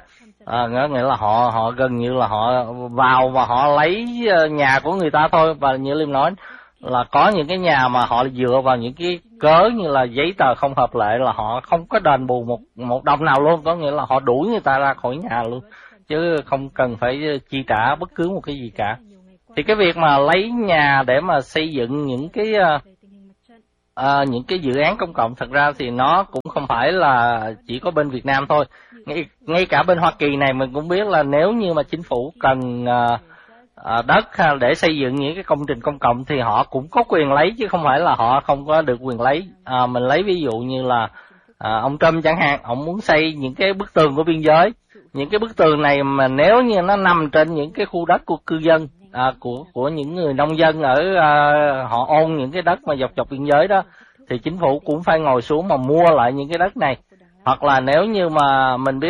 À, nghĩa là họ họ gần như là họ vào và họ lấy nhà của người ta thôi, và như Liêm nói là có những cái nhà mà họ dựa vào những cái cớ như là giấy tờ không hợp lệ là họ không có đền bù một một đồng nào luôn, có nghĩa là họ đuổi người ta ra khỏi nhà luôn, chứ không cần phải chi trả bất cứ một cái gì cả. Thì cái việc mà lấy nhà để mà xây dựng những cái à, những cái dự án công cộng, thật ra thì nó cũng không phải là chỉ có bên Việt Nam thôi, ngay, ngay cả bên Hoa Kỳ này mình cũng biết là nếu như mà chính phủ cần à, à, đất để xây dựng những cái công trình công cộng thì họ cũng có quyền lấy, chứ không phải là họ không có được quyền lấy. À, mình lấy ví dụ như là à, ông Trump chẳng hạn, ông muốn xây những cái bức tường của biên giới. Những cái bức tường này mà nếu như nó nằm trên những cái khu đất của cư dân, à, của của những người nông dân ở à, họ ôn những cái đất mà dọc dọc biên giới đó, thì chính phủ cũng phải ngồi xuống mà mua lại những cái đất này. Hoặc là nếu như mà mình biết